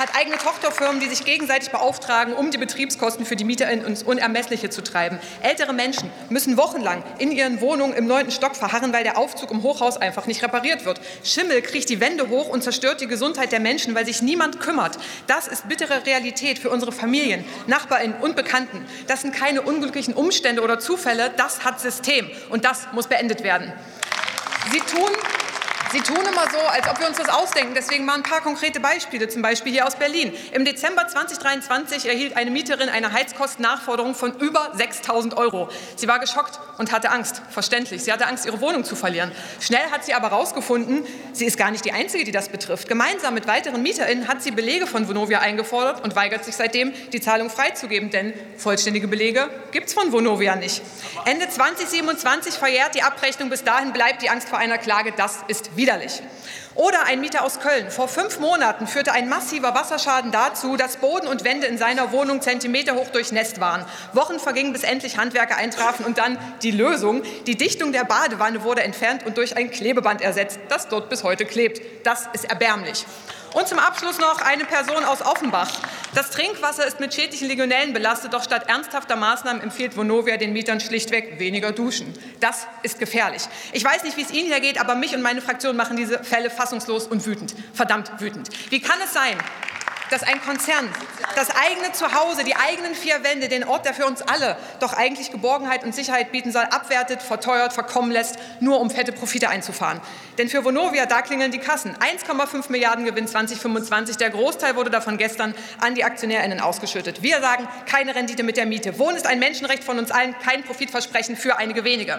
hat eigene Tochterfirmen, die sich gegenseitig beauftragen, um die Betriebskosten für die MieterInnen ins Unermessliche zu treiben. Ältere Menschen müssen wochenlang in ihren Wohnungen im neunten Stock verharren, weil der Aufzug im Hochhaus einfach nicht repariert wird. Schimmel kriecht die Wände hoch und zerstört die Gesundheit der Menschen, weil sich niemand kümmert. Das ist bittere Realität für unsere Familien, NachbarInnen und Bekannten. Das sind keine unglücklichen Umstände oder Zufälle, das hat System und das muss beendet werden. Sie tun Sie tun immer so, als ob wir uns das ausdenken. Deswegen mal ein paar konkrete Beispiele, zum Beispiel hier aus Berlin. Im Dezember zweitausenddreiundzwanzig erhielt eine Mieterin eine Heizkostennachforderung von über sechstausend Euro. Sie war geschockt und hatte Angst, verständlich. Sie hatte Angst, ihre Wohnung zu verlieren. Schnell hat sie aber herausgefunden, sie ist gar nicht die Einzige, die das betrifft. Gemeinsam mit weiteren MieterInnen hat sie Belege von Vonovia eingefordert und weigert sich seitdem, die Zahlung freizugeben. Denn vollständige Belege gibt es von Vonovia nicht. Ende zweitausendsiebenundzwanzig verjährt die Abrechnung. Bis dahin bleibt die Angst vor einer Klage. Das ist widerlich. Oder ein Mieter aus Köln. Vor fünf Monaten führte ein massiver Wasserschaden dazu, dass Boden und Wände in seiner Wohnung zentimeterhoch durchnässt waren. Wochen vergingen, bis endlich Handwerker eintrafen und dann die Lösung. Die Dichtung der Badewanne wurde entfernt und durch ein Klebeband ersetzt, das dort bis heute klebt. Das ist erbärmlich. Und zum Abschluss noch eine Person aus Offenbach. Das Trinkwasser ist mit schädlichen Legionellen belastet, doch statt ernsthafter Maßnahmen empfiehlt Vonovia den Mietern schlichtweg weniger duschen. Das ist gefährlich. Ich weiß nicht, wie es Ihnen hier geht, aber mich und meine Fraktion machen diese Fälle fassungslos und wütend. Verdammt wütend. Wie kann es sein, dass ein Konzern das eigene Zuhause, die eigenen vier Wände, den Ort, der für uns alle doch eigentlich Geborgenheit und Sicherheit bieten soll, abwertet, verteuert, verkommen lässt, nur um fette Profite einzufahren? Denn für Vonovia, da klingeln die Kassen. eins Komma fünf Milliarden Gewinn zweitausendfünfundzwanzig. Der Großteil wurde davon gestern an die AktionärInnen ausgeschüttet. Wir sagen, keine Rendite mit der Miete. Wohnen ist ein Menschenrecht von uns allen, kein Profitversprechen für einige wenige.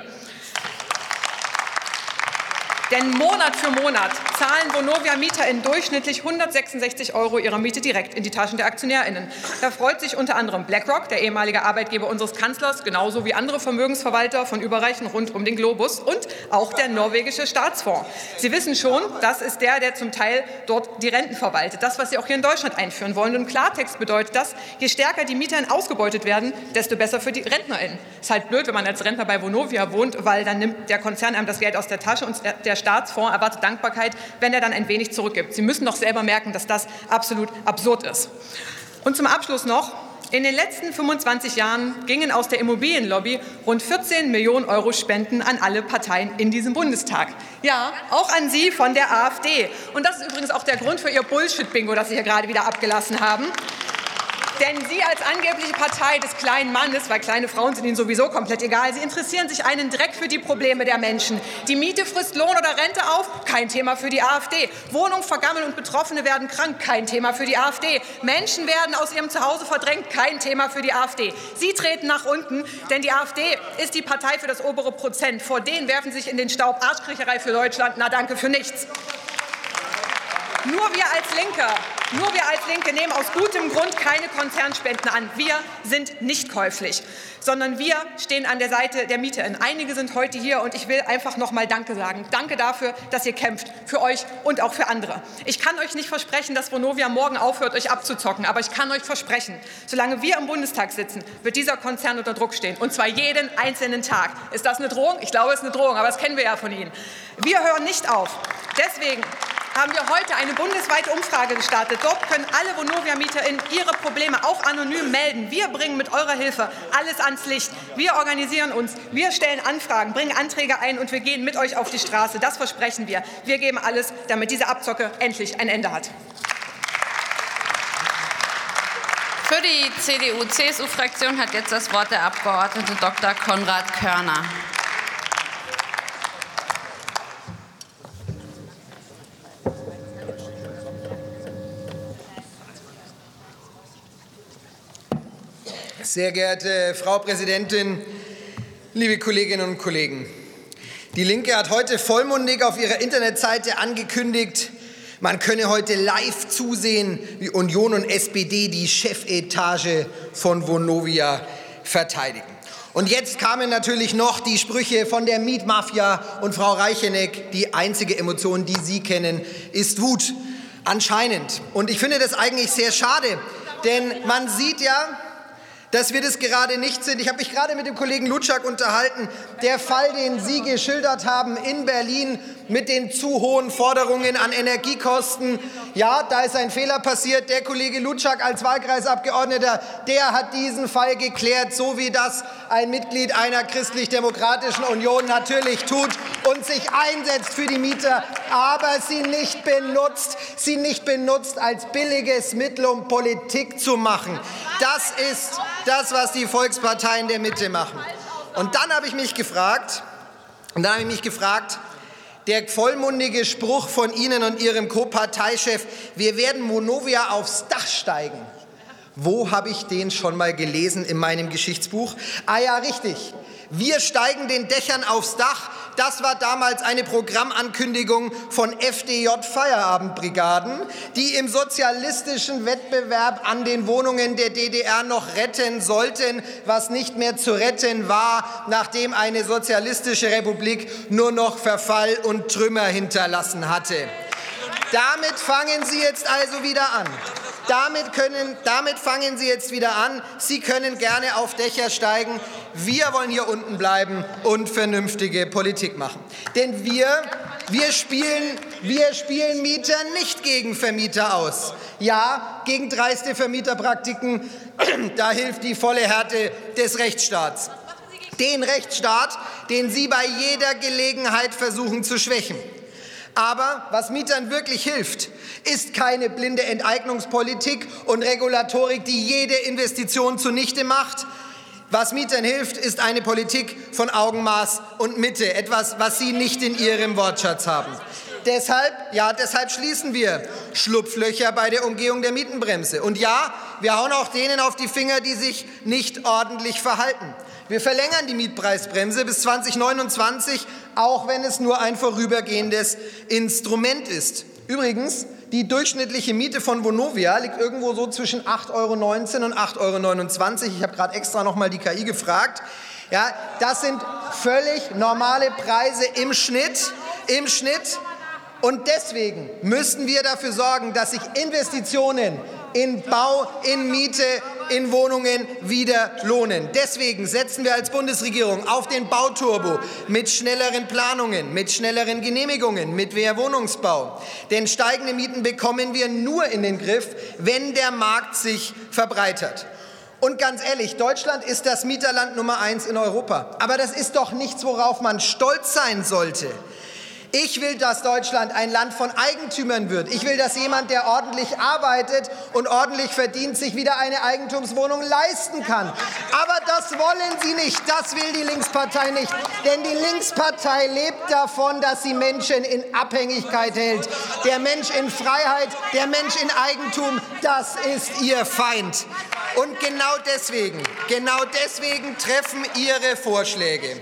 Denn Monat für Monat zahlen Vonovia-MieterInnen durchschnittlich hundertsechsundsechzig Euro ihrer Miete direkt in die Taschen der AktionärInnen. Da freut sich unter anderem BlackRock, der ehemalige Arbeitgeber unseres Kanzlers, genauso wie andere Vermögensverwalter von Überreichen rund um den Globus und auch der norwegische Staatsfonds. Sie wissen schon, das ist der, der zum Teil dort die Renten verwaltet. Das, was Sie auch hier in Deutschland einführen wollen. Und im Klartext bedeutet das, je stärker die MieterInnen ausgebeutet werden, desto besser für die RentnerInnen. Ist halt blöd, wenn man als Rentner bei Vonovia wohnt, weil dann nimmt der Konzern einem das Geld aus der Tasche und der Staatsfonds erwartet Dankbarkeit, wenn er dann ein wenig zurückgibt. Sie müssen doch selber merken, dass das absolut absurd ist. Und zum Abschluss noch: In den letzten fünfundzwanzig Jahren gingen aus der Immobilienlobby rund vierzehn Millionen Euro Spenden an alle Parteien in diesem Bundestag. Ja, auch an Sie von der AfD. Und das ist übrigens auch der Grund für Ihr Bullshit-Bingo, das Sie hier gerade wieder abgelassen haben. Denn Sie als angebliche Partei des kleinen Mannes, weil kleine Frauen sind Ihnen sowieso komplett egal, Sie interessieren sich einen Dreck für die Probleme der Menschen. Die Miete frisst Lohn oder Rente auf? Kein Thema für die AfD. Wohnungen vergammeln und Betroffene werden krank? Kein Thema für die AfD. Menschen werden aus ihrem Zuhause verdrängt? Kein Thema für die AfD. Sie treten nach unten, denn die AfD ist die Partei für das obere Prozent. Vor denen werfen Sie sich in den Staub. Arschkriecherei für Deutschland, na danke für nichts. Nur wir als Linke, nur wir als Linke nehmen aus gutem Grund keine Konzernspenden an. Wir sind nicht käuflich, sondern wir stehen an der Seite der MieterInnen. Einige sind heute hier und ich will einfach noch mal Danke sagen. Danke dafür, dass ihr kämpft, für euch und auch für andere. Ich kann euch nicht versprechen, dass Vonovia morgen aufhört, euch abzuzocken, aber ich kann euch versprechen, solange wir im Bundestag sitzen, wird dieser Konzern unter Druck stehen, und zwar jeden einzelnen Tag. Ist das eine Drohung? Ich glaube, es ist eine Drohung, aber das kennen wir ja von Ihnen. Wir hören nicht auf. Deswegen haben wir heute eine bundesweite Umfrage gestartet. Dort können alle Vonovia-MieterInnen ihre Probleme auch anonym melden. Wir bringen mit eurer Hilfe alles ans Licht. Wir organisieren uns, wir stellen Anfragen, bringen Anträge ein und wir gehen mit euch auf die Straße. Das versprechen wir. Wir geben alles, damit diese Abzocke endlich ein Ende hat. Für die C D U C S U-Fraktion hat jetzt das Wort der Abgeordnete Doktor Konrad Körner. Sehr geehrte Frau Präsidentin, liebe Kolleginnen und Kollegen! Die Linke hat heute vollmundig auf ihrer Internetseite angekündigt, man könne heute live zusehen, wie Union und S P D die Chefetage von Vonovia verteidigen. Und jetzt kamen natürlich noch die Sprüche von der Mietmafia und Frau Reicheneck. Die einzige Emotion, die Sie kennen, ist Wut. Anscheinend. Und ich finde das eigentlich sehr schade, denn man sieht ja, dass wir das gerade nicht sind. Ich habe mich gerade mit dem Kollegen Lutschak unterhalten. Der Fall, den Sie geschildert haben in Berlin mit den zu hohen Forderungen an Energiekosten, ja, da ist ein Fehler passiert. Der Kollege Lutschak als Wahlkreisabgeordneter, der hat diesen Fall geklärt, so wie das ein Mitglied einer christlich-demokratischen Union natürlich tut und sich einsetzt für die Mieter, aber sie nicht benutzt, sie nicht benutzt als billiges Mittel, um Politik zu machen. Das ist das, was die Volksparteien der Mitte machen. Und dann habe ich mich gefragt, und dann habe ich mich gefragt, der vollmundige Spruch von Ihnen und Ihrem Co-Parteichef, wir werden Vonovia aufs Dach steigen. Wo habe ich den schon mal gelesen in meinem Geschichtsbuch? Ah ja, richtig. Wir steigen den Dächern aufs Dach. Das war damals eine Programmankündigung von F D J-Feierabendbrigaden, die im sozialistischen Wettbewerb an den Wohnungen der D D R noch retten sollten, was nicht mehr zu retten war, nachdem eine sozialistische Republik nur noch Verfall und Trümmer hinterlassen hatte. Damit fangen Sie jetzt also wieder an. Damit, können, damit fangen Sie jetzt wieder an. Sie können gerne auf Dächer steigen. Wir wollen hier unten bleiben und vernünftige Politik machen. Denn wir, wir, spielen, wir spielen Mieter nicht gegen Vermieter aus. Ja, gegen dreiste Vermieterpraktiken, da hilft die volle Härte des Rechtsstaats. Den Rechtsstaat, den Sie bei jeder Gelegenheit versuchen zu schwächen. Aber was Mietern wirklich hilft, ist keine blinde Enteignungspolitik und Regulatorik, die jede Investition zunichte macht. Was Mietern hilft, ist eine Politik von Augenmaß und Mitte, etwas, was Sie nicht in Ihrem Wortschatz haben. Deshalb, ja, deshalb schließen wir Schlupflöcher bei der Umgehung der Mietenbremse. Und ja, wir hauen auch denen auf die Finger, die sich nicht ordentlich verhalten. Wir verlängern die Mietpreisbremse bis zweitausendneunundzwanzig, auch wenn es nur ein vorübergehendes Instrument ist. Übrigens, die durchschnittliche Miete von Vonovia liegt irgendwo so zwischen acht Euro neunzehn und acht Euro neunundzwanzig. Ich habe gerade extra noch mal die K I gefragt. Ja, das sind völlig normale Preise im Schnitt. Im Schnitt. Und deswegen müssen wir dafür sorgen, dass sich Investitionen in Bau, in Miete, in Wohnungen wieder lohnen. Deswegen setzen wir als Bundesregierung auf den Bauturbo mit schnelleren Planungen, mit schnelleren Genehmigungen, mit mehr Wohnungsbau. Denn steigende Mieten bekommen wir nur in den Griff, wenn der Markt sich verbreitert. Und ganz ehrlich, Deutschland ist das Mieterland Nummer eins in Europa. Aber das ist doch nichts, worauf man stolz sein sollte. Ich will, dass Deutschland ein Land von Eigentümern wird. Ich will, dass jemand, der ordentlich arbeitet und ordentlich verdient, sich wieder eine Eigentumswohnung leisten kann. Aber das wollen Sie nicht. Das will die Linkspartei nicht. Denn die Linkspartei lebt davon, dass sie Menschen in Abhängigkeit hält. Der Mensch in Freiheit, der Mensch in Eigentum, das ist ihr Feind. Und genau deswegen, genau deswegen treffen Ihre Vorschläge,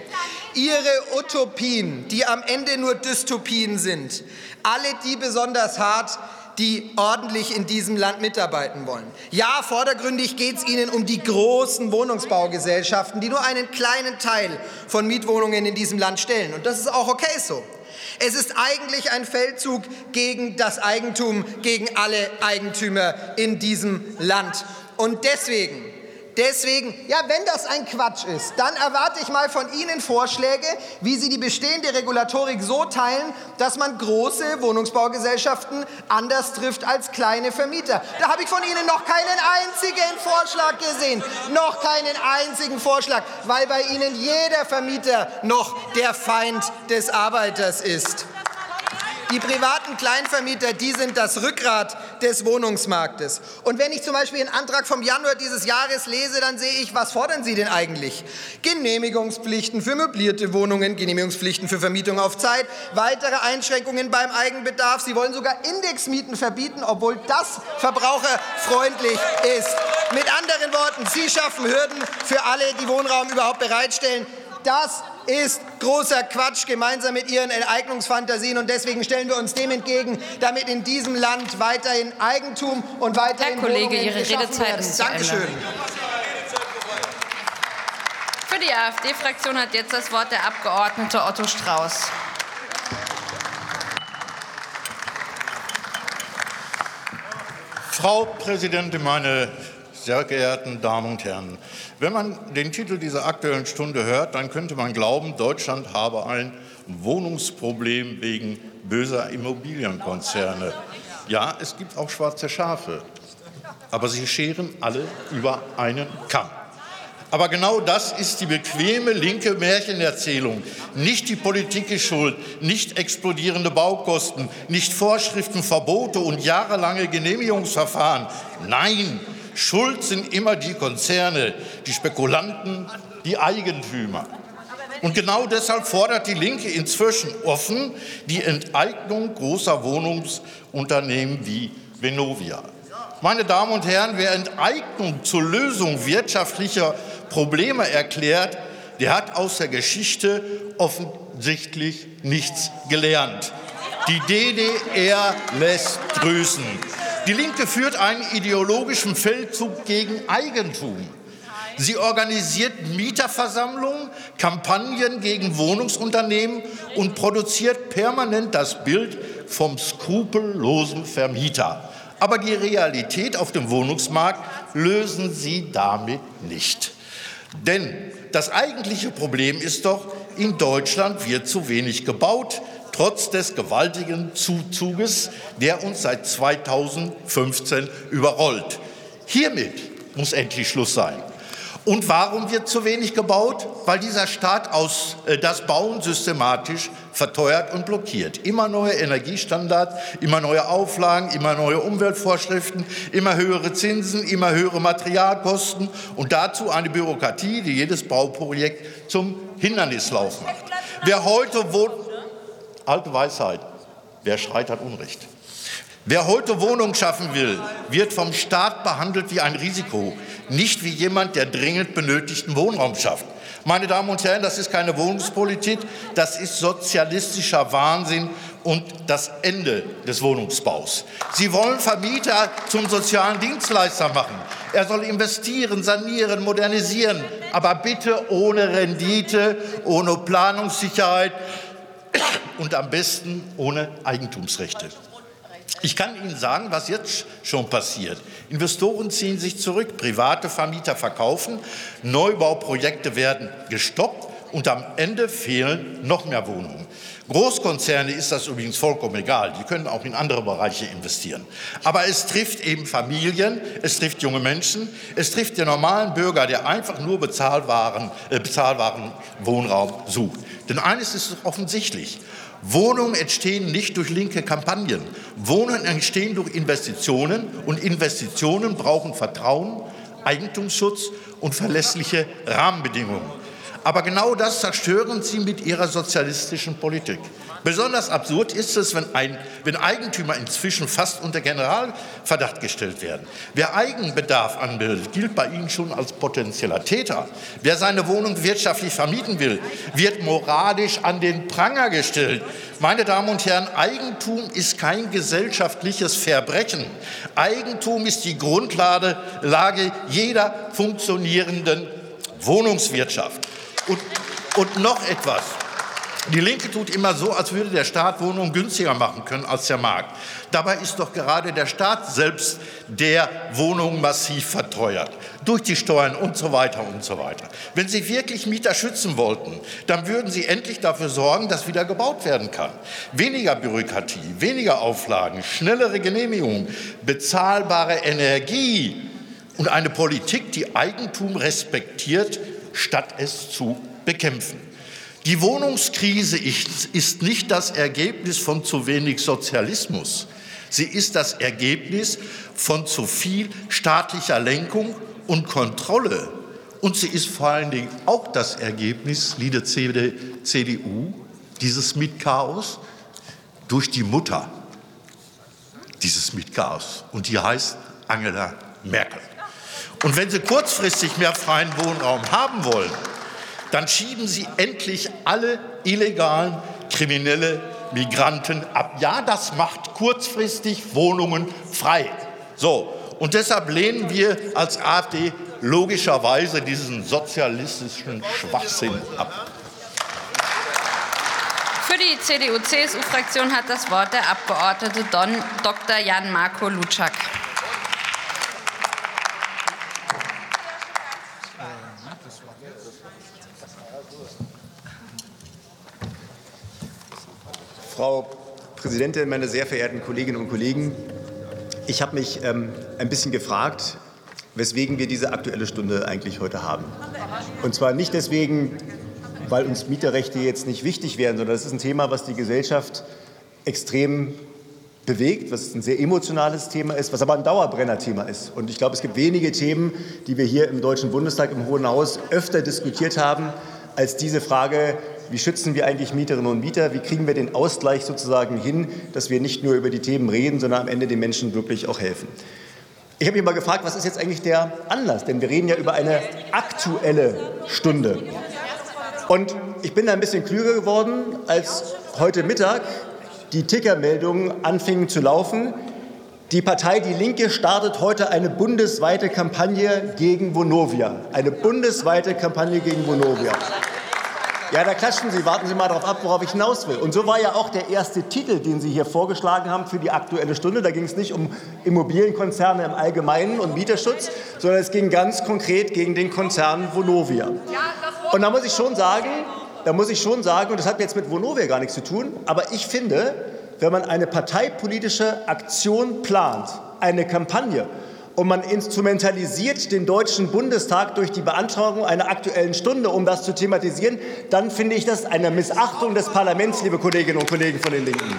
Ihre Utopien, die am Ende nur Dystopien sind, alle die besonders hart, die ordentlich in diesem Land mitarbeiten wollen. Ja, vordergründig geht es Ihnen um die großen Wohnungsbaugesellschaften, die nur einen kleinen Teil von Mietwohnungen in diesem Land stellen. Und das ist auch okay so. Es ist eigentlich ein Feldzug gegen das Eigentum, gegen alle Eigentümer in diesem Land. Und deswegen Deswegen, ja, wenn das ein Quatsch ist, dann erwarte ich mal von Ihnen Vorschläge, wie Sie die bestehende Regulatorik so teilen, dass man große Wohnungsbaugesellschaften anders trifft als kleine Vermieter. Da habe ich von Ihnen noch keinen einzigen Vorschlag gesehen, noch keinen einzigen Vorschlag, weil bei Ihnen jeder Vermieter noch der Feind des Arbeiters ist. Die privaten Kleinvermieter, die sind das Rückgrat des Wohnungsmarktes. Und wenn ich zum Beispiel den Antrag vom Januar dieses Jahres lese, dann sehe ich, was fordern Sie denn eigentlich? Genehmigungspflichten für möblierte Wohnungen, Genehmigungspflichten für Vermietung auf Zeit, weitere Einschränkungen beim Eigenbedarf. Sie wollen sogar Indexmieten verbieten, obwohl das verbraucherfreundlich ist. Mit anderen Worten, Sie schaffen Hürden für alle, die Wohnraum überhaupt bereitstellen. Das ist großer Quatsch, gemeinsam mit Ihren Enteignungsfantasien. Und deswegen stellen wir uns dem entgegen, damit in diesem Land weiterhin Eigentum und weiterhin Herr Kollege, Wohnungen Ihre Redezeit ist zu Ende. Dankeschön. Für die AfD-Fraktion hat jetzt das Wort der Abgeordnete Otto Strauß. Frau Präsidentin, meine sehr geehrten Damen und Herren! Wenn man den Titel dieser Aktuellen Stunde hört, dann könnte man glauben, Deutschland habe ein Wohnungsproblem wegen böser Immobilienkonzerne. Ja, es gibt auch schwarze Schafe, aber sie scheren alle über einen Kamm. Aber genau das ist die bequeme linke Märchenerzählung. Nicht die Politik ist schuld, nicht explodierende Baukosten, nicht Vorschriften, Verbote und jahrelange Genehmigungsverfahren. Nein, schuld sind immer die Konzerne, die Spekulanten, die Eigentümer. Und genau deshalb fordert die Linke inzwischen offen die Enteignung großer Wohnungsunternehmen wie Vonovia. Meine Damen und Herren, wer Enteignung zur Lösung wirtschaftlicher Probleme erklärt, der hat aus der Geschichte offensichtlich nichts gelernt. Die D D R lässt grüßen. Die Linke führt einen ideologischen Feldzug gegen Eigentum. Sie organisiert Mieterversammlungen, Kampagnen gegen Wohnungsunternehmen und produziert permanent das Bild vom skrupellosen Vermieter. Aber die Realität auf dem Wohnungsmarkt lösen Sie damit nicht. Denn das eigentliche Problem ist doch, in Deutschland wird zu wenig gebaut, trotz des gewaltigen Zuzuges, der uns seit zweitausendfünfzehn überrollt. Hiermit muss endlich Schluss sein. Und warum wird zu wenig gebaut? Weil dieser Staat aus, äh, das Bauen systematisch verteuert und blockiert. Immer neue Energiestandards, immer neue Auflagen, immer neue Umweltvorschriften, immer höhere Zinsen, immer höhere Materialkosten und dazu eine Bürokratie, die jedes Bauprojekt zum Hindernislauf macht. Wer heute wohnt, alte Weisheit, wer schreit, hat Unrecht. Wer heute Wohnungen schaffen will, wird vom Staat behandelt wie ein Risiko, nicht wie jemand, der dringend benötigten Wohnraum schafft. Meine Damen und Herren, das ist keine Wohnungspolitik, das ist sozialistischer Wahnsinn und das Ende des Wohnungsbaus. Sie wollen Vermieter zum sozialen Dienstleister machen. Er soll investieren, sanieren, modernisieren, aber bitte ohne Rendite, ohne Planungssicherheit und am besten ohne Eigentumsrechte. Ich kann Ihnen sagen, was jetzt schon passiert. Investoren ziehen sich zurück, private Vermieter verkaufen, Neubauprojekte werden gestoppt und am Ende fehlen noch mehr Wohnungen. Großkonzerne ist das übrigens vollkommen egal, die können auch in andere Bereiche investieren. Aber es trifft eben Familien, es trifft junge Menschen, es trifft den normalen Bürger, der einfach nur bezahlbaren, äh, bezahlbaren Wohnraum sucht. Denn eines ist offensichtlich: Wohnungen entstehen nicht durch linke Kampagnen. Wohnungen entstehen durch Investitionen und Investitionen brauchen Vertrauen, Eigentumsschutz und verlässliche Rahmenbedingungen. Aber genau das zerstören Sie mit Ihrer sozialistischen Politik. Besonders absurd ist es, wenn, ein, wenn Eigentümer inzwischen fast unter Generalverdacht gestellt werden. Wer Eigenbedarf anmeldet, gilt bei Ihnen schon als potenzieller Täter. Wer seine Wohnung wirtschaftlich vermieten will, wird moralisch an den Pranger gestellt. Meine Damen und Herren, Eigentum ist kein gesellschaftliches Verbrechen. Eigentum ist die Grundlage Lage jeder funktionierenden Wohnungswirtschaft. Und, und noch etwas. Die Linke tut immer so, als würde der Staat Wohnungen günstiger machen können als der Markt. Dabei ist doch gerade der Staat selbst, der Wohnungen massiv verteuert. Durch die Steuern und so weiter und so weiter. Wenn Sie wirklich Mieter schützen wollten, dann würden Sie endlich dafür sorgen, dass wieder gebaut werden kann. Weniger Bürokratie, weniger Auflagen, schnellere Genehmigungen, bezahlbare Energie und eine Politik, die Eigentum respektiert, statt es zu bekämpfen. Die Wohnungskrise ist nicht das Ergebnis von zu wenig Sozialismus. Sie ist das Ergebnis von zu viel staatlicher Lenkung und Kontrolle. Und sie ist vor allen Dingen auch das Ergebnis, liebe C D U, dieses Mietchaos durch die Mutter dieses Mietchaos. Und die heißt Angela Merkel. Und wenn Sie kurzfristig mehr freien Wohnraum haben wollen, dann schieben Sie endlich alle illegalen, kriminelle Migranten ab. Ja, das macht kurzfristig Wohnungen frei. So, und deshalb lehnen wir als A f D logischerweise diesen sozialistischen Schwachsinn ab. Für die C D U-C S U-Fraktion hat das Wort der Abgeordnete Don Doktor Jan Marco Lutschak. Frau Präsidentin, meine sehr verehrten Kolleginnen und Kollegen! Ich habe mich ähm, ein bisschen gefragt, weswegen wir diese Aktuelle Stunde eigentlich heute haben. Und zwar nicht deswegen, weil uns Mieterrechte jetzt nicht wichtig wären, sondern das ist ein Thema, was die Gesellschaft extrem bewegt, was ein sehr emotionales Thema ist, was aber ein Dauerbrenner-Thema ist. Und ich glaube, es gibt wenige Themen, die wir hier im Deutschen Bundestag, im Hohen Haus öfter diskutiert haben, als diese Frage, wie schützen wir eigentlich Mieterinnen und Mieter, wie kriegen wir den Ausgleich sozusagen hin, dass wir nicht nur über die Themen reden, sondern am Ende den Menschen wirklich auch helfen. Ich habe mich mal gefragt, was ist jetzt eigentlich der Anlass? Denn wir reden ja über eine Aktuelle Stunde. Und ich bin da ein bisschen klüger geworden, als heute Mittag die Tickermeldungen anfingen zu laufen. Die Partei Die Linke startet heute eine bundesweite Kampagne gegen Vonovia. Eine bundesweite Kampagne gegen Vonovia. Ja, da klatschen Sie. Warten Sie mal darauf ab, worauf ich hinaus will. Und so war ja auch der erste Titel, den Sie hier vorgeschlagen haben für die Aktuelle Stunde. Da ging es nicht um Immobilienkonzerne im Allgemeinen und Mieterschutz, sondern es ging ganz konkret gegen den Konzern Vonovia. Und da muss ich schon sagen, da muss ich schon sagen, und das hat jetzt mit Vonovia gar nichts zu tun, aber ich finde, wenn man eine parteipolitische Aktion plant, eine Kampagne, und man instrumentalisiert den Deutschen Bundestag durch die Beantragung einer Aktuellen Stunde, um das zu thematisieren, dann finde ich das eine Missachtung des Parlaments, liebe Kolleginnen und Kollegen von den Linken.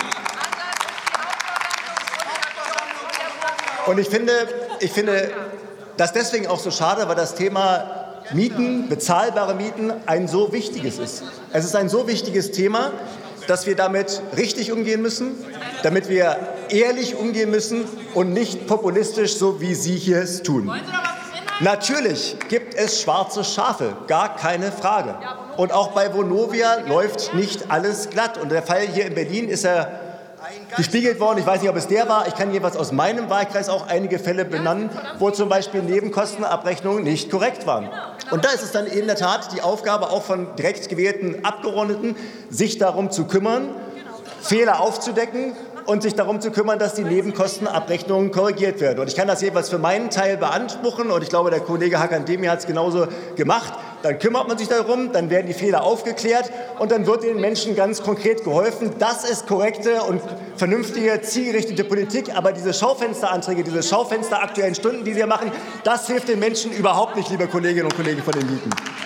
Und ich finde, ich finde das deswegen auch so schade, weil das Thema Mieten, bezahlbare Mieten, ein so wichtiges ist. Es ist ein so wichtiges Thema, dass wir damit richtig umgehen müssen, damit wir ehrlich umgehen müssen und nicht populistisch, so wie Sie hier es tun. Natürlich gibt es schwarze Schafe, gar keine Frage. Und auch bei Vonovia läuft nicht alles glatt. Und der Fall hier in Berlin ist ja gespiegelt worden. Ich weiß nicht, ob es der war. Ich kann jeweils aus meinem Wahlkreis auch einige Fälle benennen, wo zum Beispiel Nebenkostenabrechnungen nicht korrekt waren. Und da ist es dann in der Tat die Aufgabe auch von direkt gewählten Abgeordneten, sich darum zu kümmern, Fehler aufzudecken und sich darum zu kümmern, dass die Nebenkostenabrechnungen korrigiert werden. Und ich kann das jeweils für meinen Teil beanspruchen, und ich glaube, der Kollege Hakan Demir hat es genauso gemacht. Dann kümmert man sich darum, dann werden die Fehler aufgeklärt und dann wird den Menschen ganz konkret geholfen. Das ist korrekte und vernünftige, zielgerichtete Politik. Aber diese Schaufensteranträge, diese Schaufenster-Aktuellen Stunden, die Sie hier machen, das hilft den Menschen überhaupt nicht, liebe Kolleginnen und Kollegen von den Linken.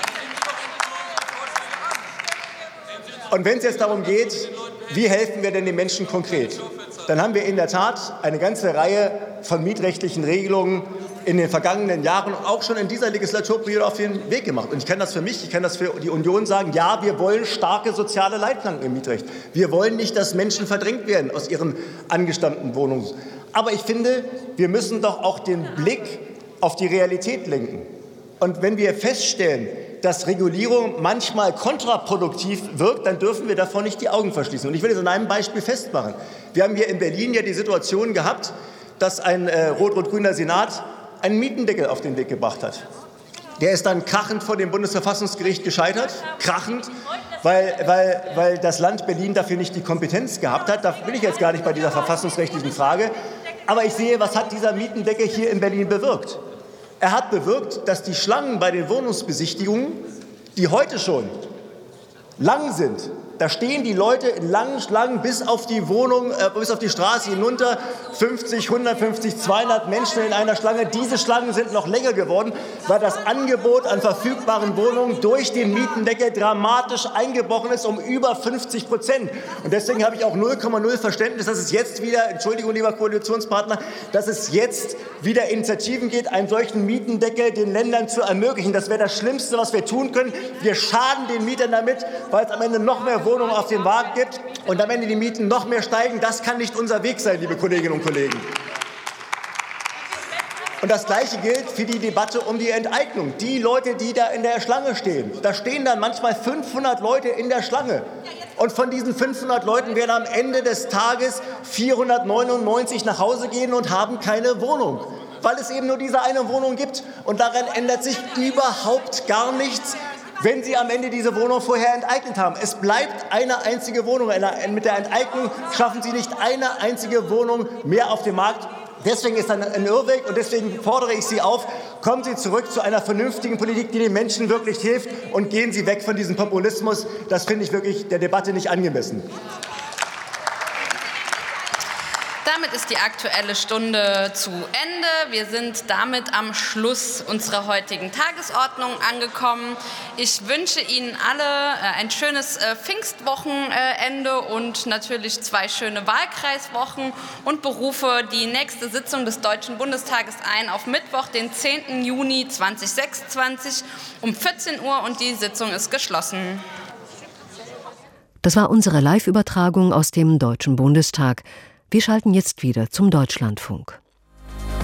Und wenn es jetzt darum geht, wie helfen wir denn den Menschen konkret, dann haben wir in der Tat eine ganze Reihe von mietrechtlichen Regelungen in den vergangenen Jahren und auch schon in dieser Legislaturperiode auf den Weg gemacht. Und ich kann das für mich, ich kann das für die Union sagen, ja, wir wollen starke soziale Leitplanken im Mietrecht. Wir wollen nicht, dass Menschen verdrängt werden aus ihren angestammten Wohnungen. Aber ich finde, wir müssen doch auch den Blick auf die Realität lenken. Und wenn wir feststellen, dass Regulierung manchmal kontraproduktiv wirkt, dann dürfen wir davor nicht die Augen verschließen. Und ich will es an einem Beispiel festmachen. Wir haben hier in Berlin ja die Situation gehabt, dass ein äh, rot-rot-grüner Senat einen Mietendeckel auf den Weg gebracht hat. Der ist dann krachend vor dem Bundesverfassungsgericht gescheitert, krachend, weil, weil, weil das Land Berlin dafür nicht die Kompetenz gehabt hat. Da bin ich jetzt gar nicht bei dieser verfassungsrechtlichen Frage. Aber ich sehe, was hat dieser Mietendeckel hier in Berlin bewirkt? Er hat bewirkt, dass die Schlangen bei den Wohnungsbesichtigungen, die heute schon lang sind, da stehen die Leute in langen Schlangen bis auf die Wohnung, äh, bis auf die Straße hinunter, fünfzig, hundertfünfzig, zweihundert Menschen in einer Schlange. Diese Schlangen sind noch länger geworden, weil das Angebot an verfügbaren Wohnungen durch den Mietendeckel dramatisch eingebrochen ist, um über fünfzig Prozent. Und deswegen habe ich auch null Komma null Verständnis, dass es jetzt wieder, Entschuldigung, lieber Koalitionspartner, dass es jetzt wieder Initiativen geht, einen solchen Mietendeckel den Ländern zu ermöglichen. Das wäre das Schlimmste, was wir tun können. Wir schaden den Mietern damit, weil es am Ende noch mehr Wohnungen auf den Markt gibt und am Ende die Mieten noch mehr steigen. Das kann nicht unser Weg sein, liebe Kolleginnen und Kollegen. Und das Gleiche gilt für die Debatte um die Enteignung. Die Leute, die da in der Schlange stehen, da stehen dann manchmal fünfhundert Leute in der Schlange. Und von diesen fünfhundert Leuten werden am Ende des Tages vierhundertneunundneunzig nach Hause gehen und haben keine Wohnung, weil es eben nur diese eine Wohnung gibt. Und daran ändert sich überhaupt gar nichts, wenn Sie am Ende diese Wohnung vorher enteignet haben. Es bleibt eine einzige Wohnung. Mit der Enteignung schaffen Sie nicht eine einzige Wohnung mehr auf dem Markt. Deswegen ist das ein Irrweg und deswegen fordere ich Sie auf, kommen Sie zurück zu einer vernünftigen Politik, die den Menschen wirklich hilft, und gehen Sie weg von diesem Populismus. Das finde ich wirklich der Debatte nicht angemessen. ist die Aktuelle Stunde zu Ende. Wir sind damit am Schluss unserer heutigen Tagesordnung angekommen. Ich wünsche Ihnen alle ein schönes Pfingstwochenende und natürlich zwei schöne Wahlkreiswochen und berufe die nächste Sitzung des Deutschen Bundestages ein auf Mittwoch, den zehnten Juni zweitausendsechsundzwanzig um vierzehn Uhr, und die Sitzung ist geschlossen. Das war unsere Live-Übertragung aus dem Deutschen Bundestag. Wir schalten jetzt wieder zum Deutschlandfunk.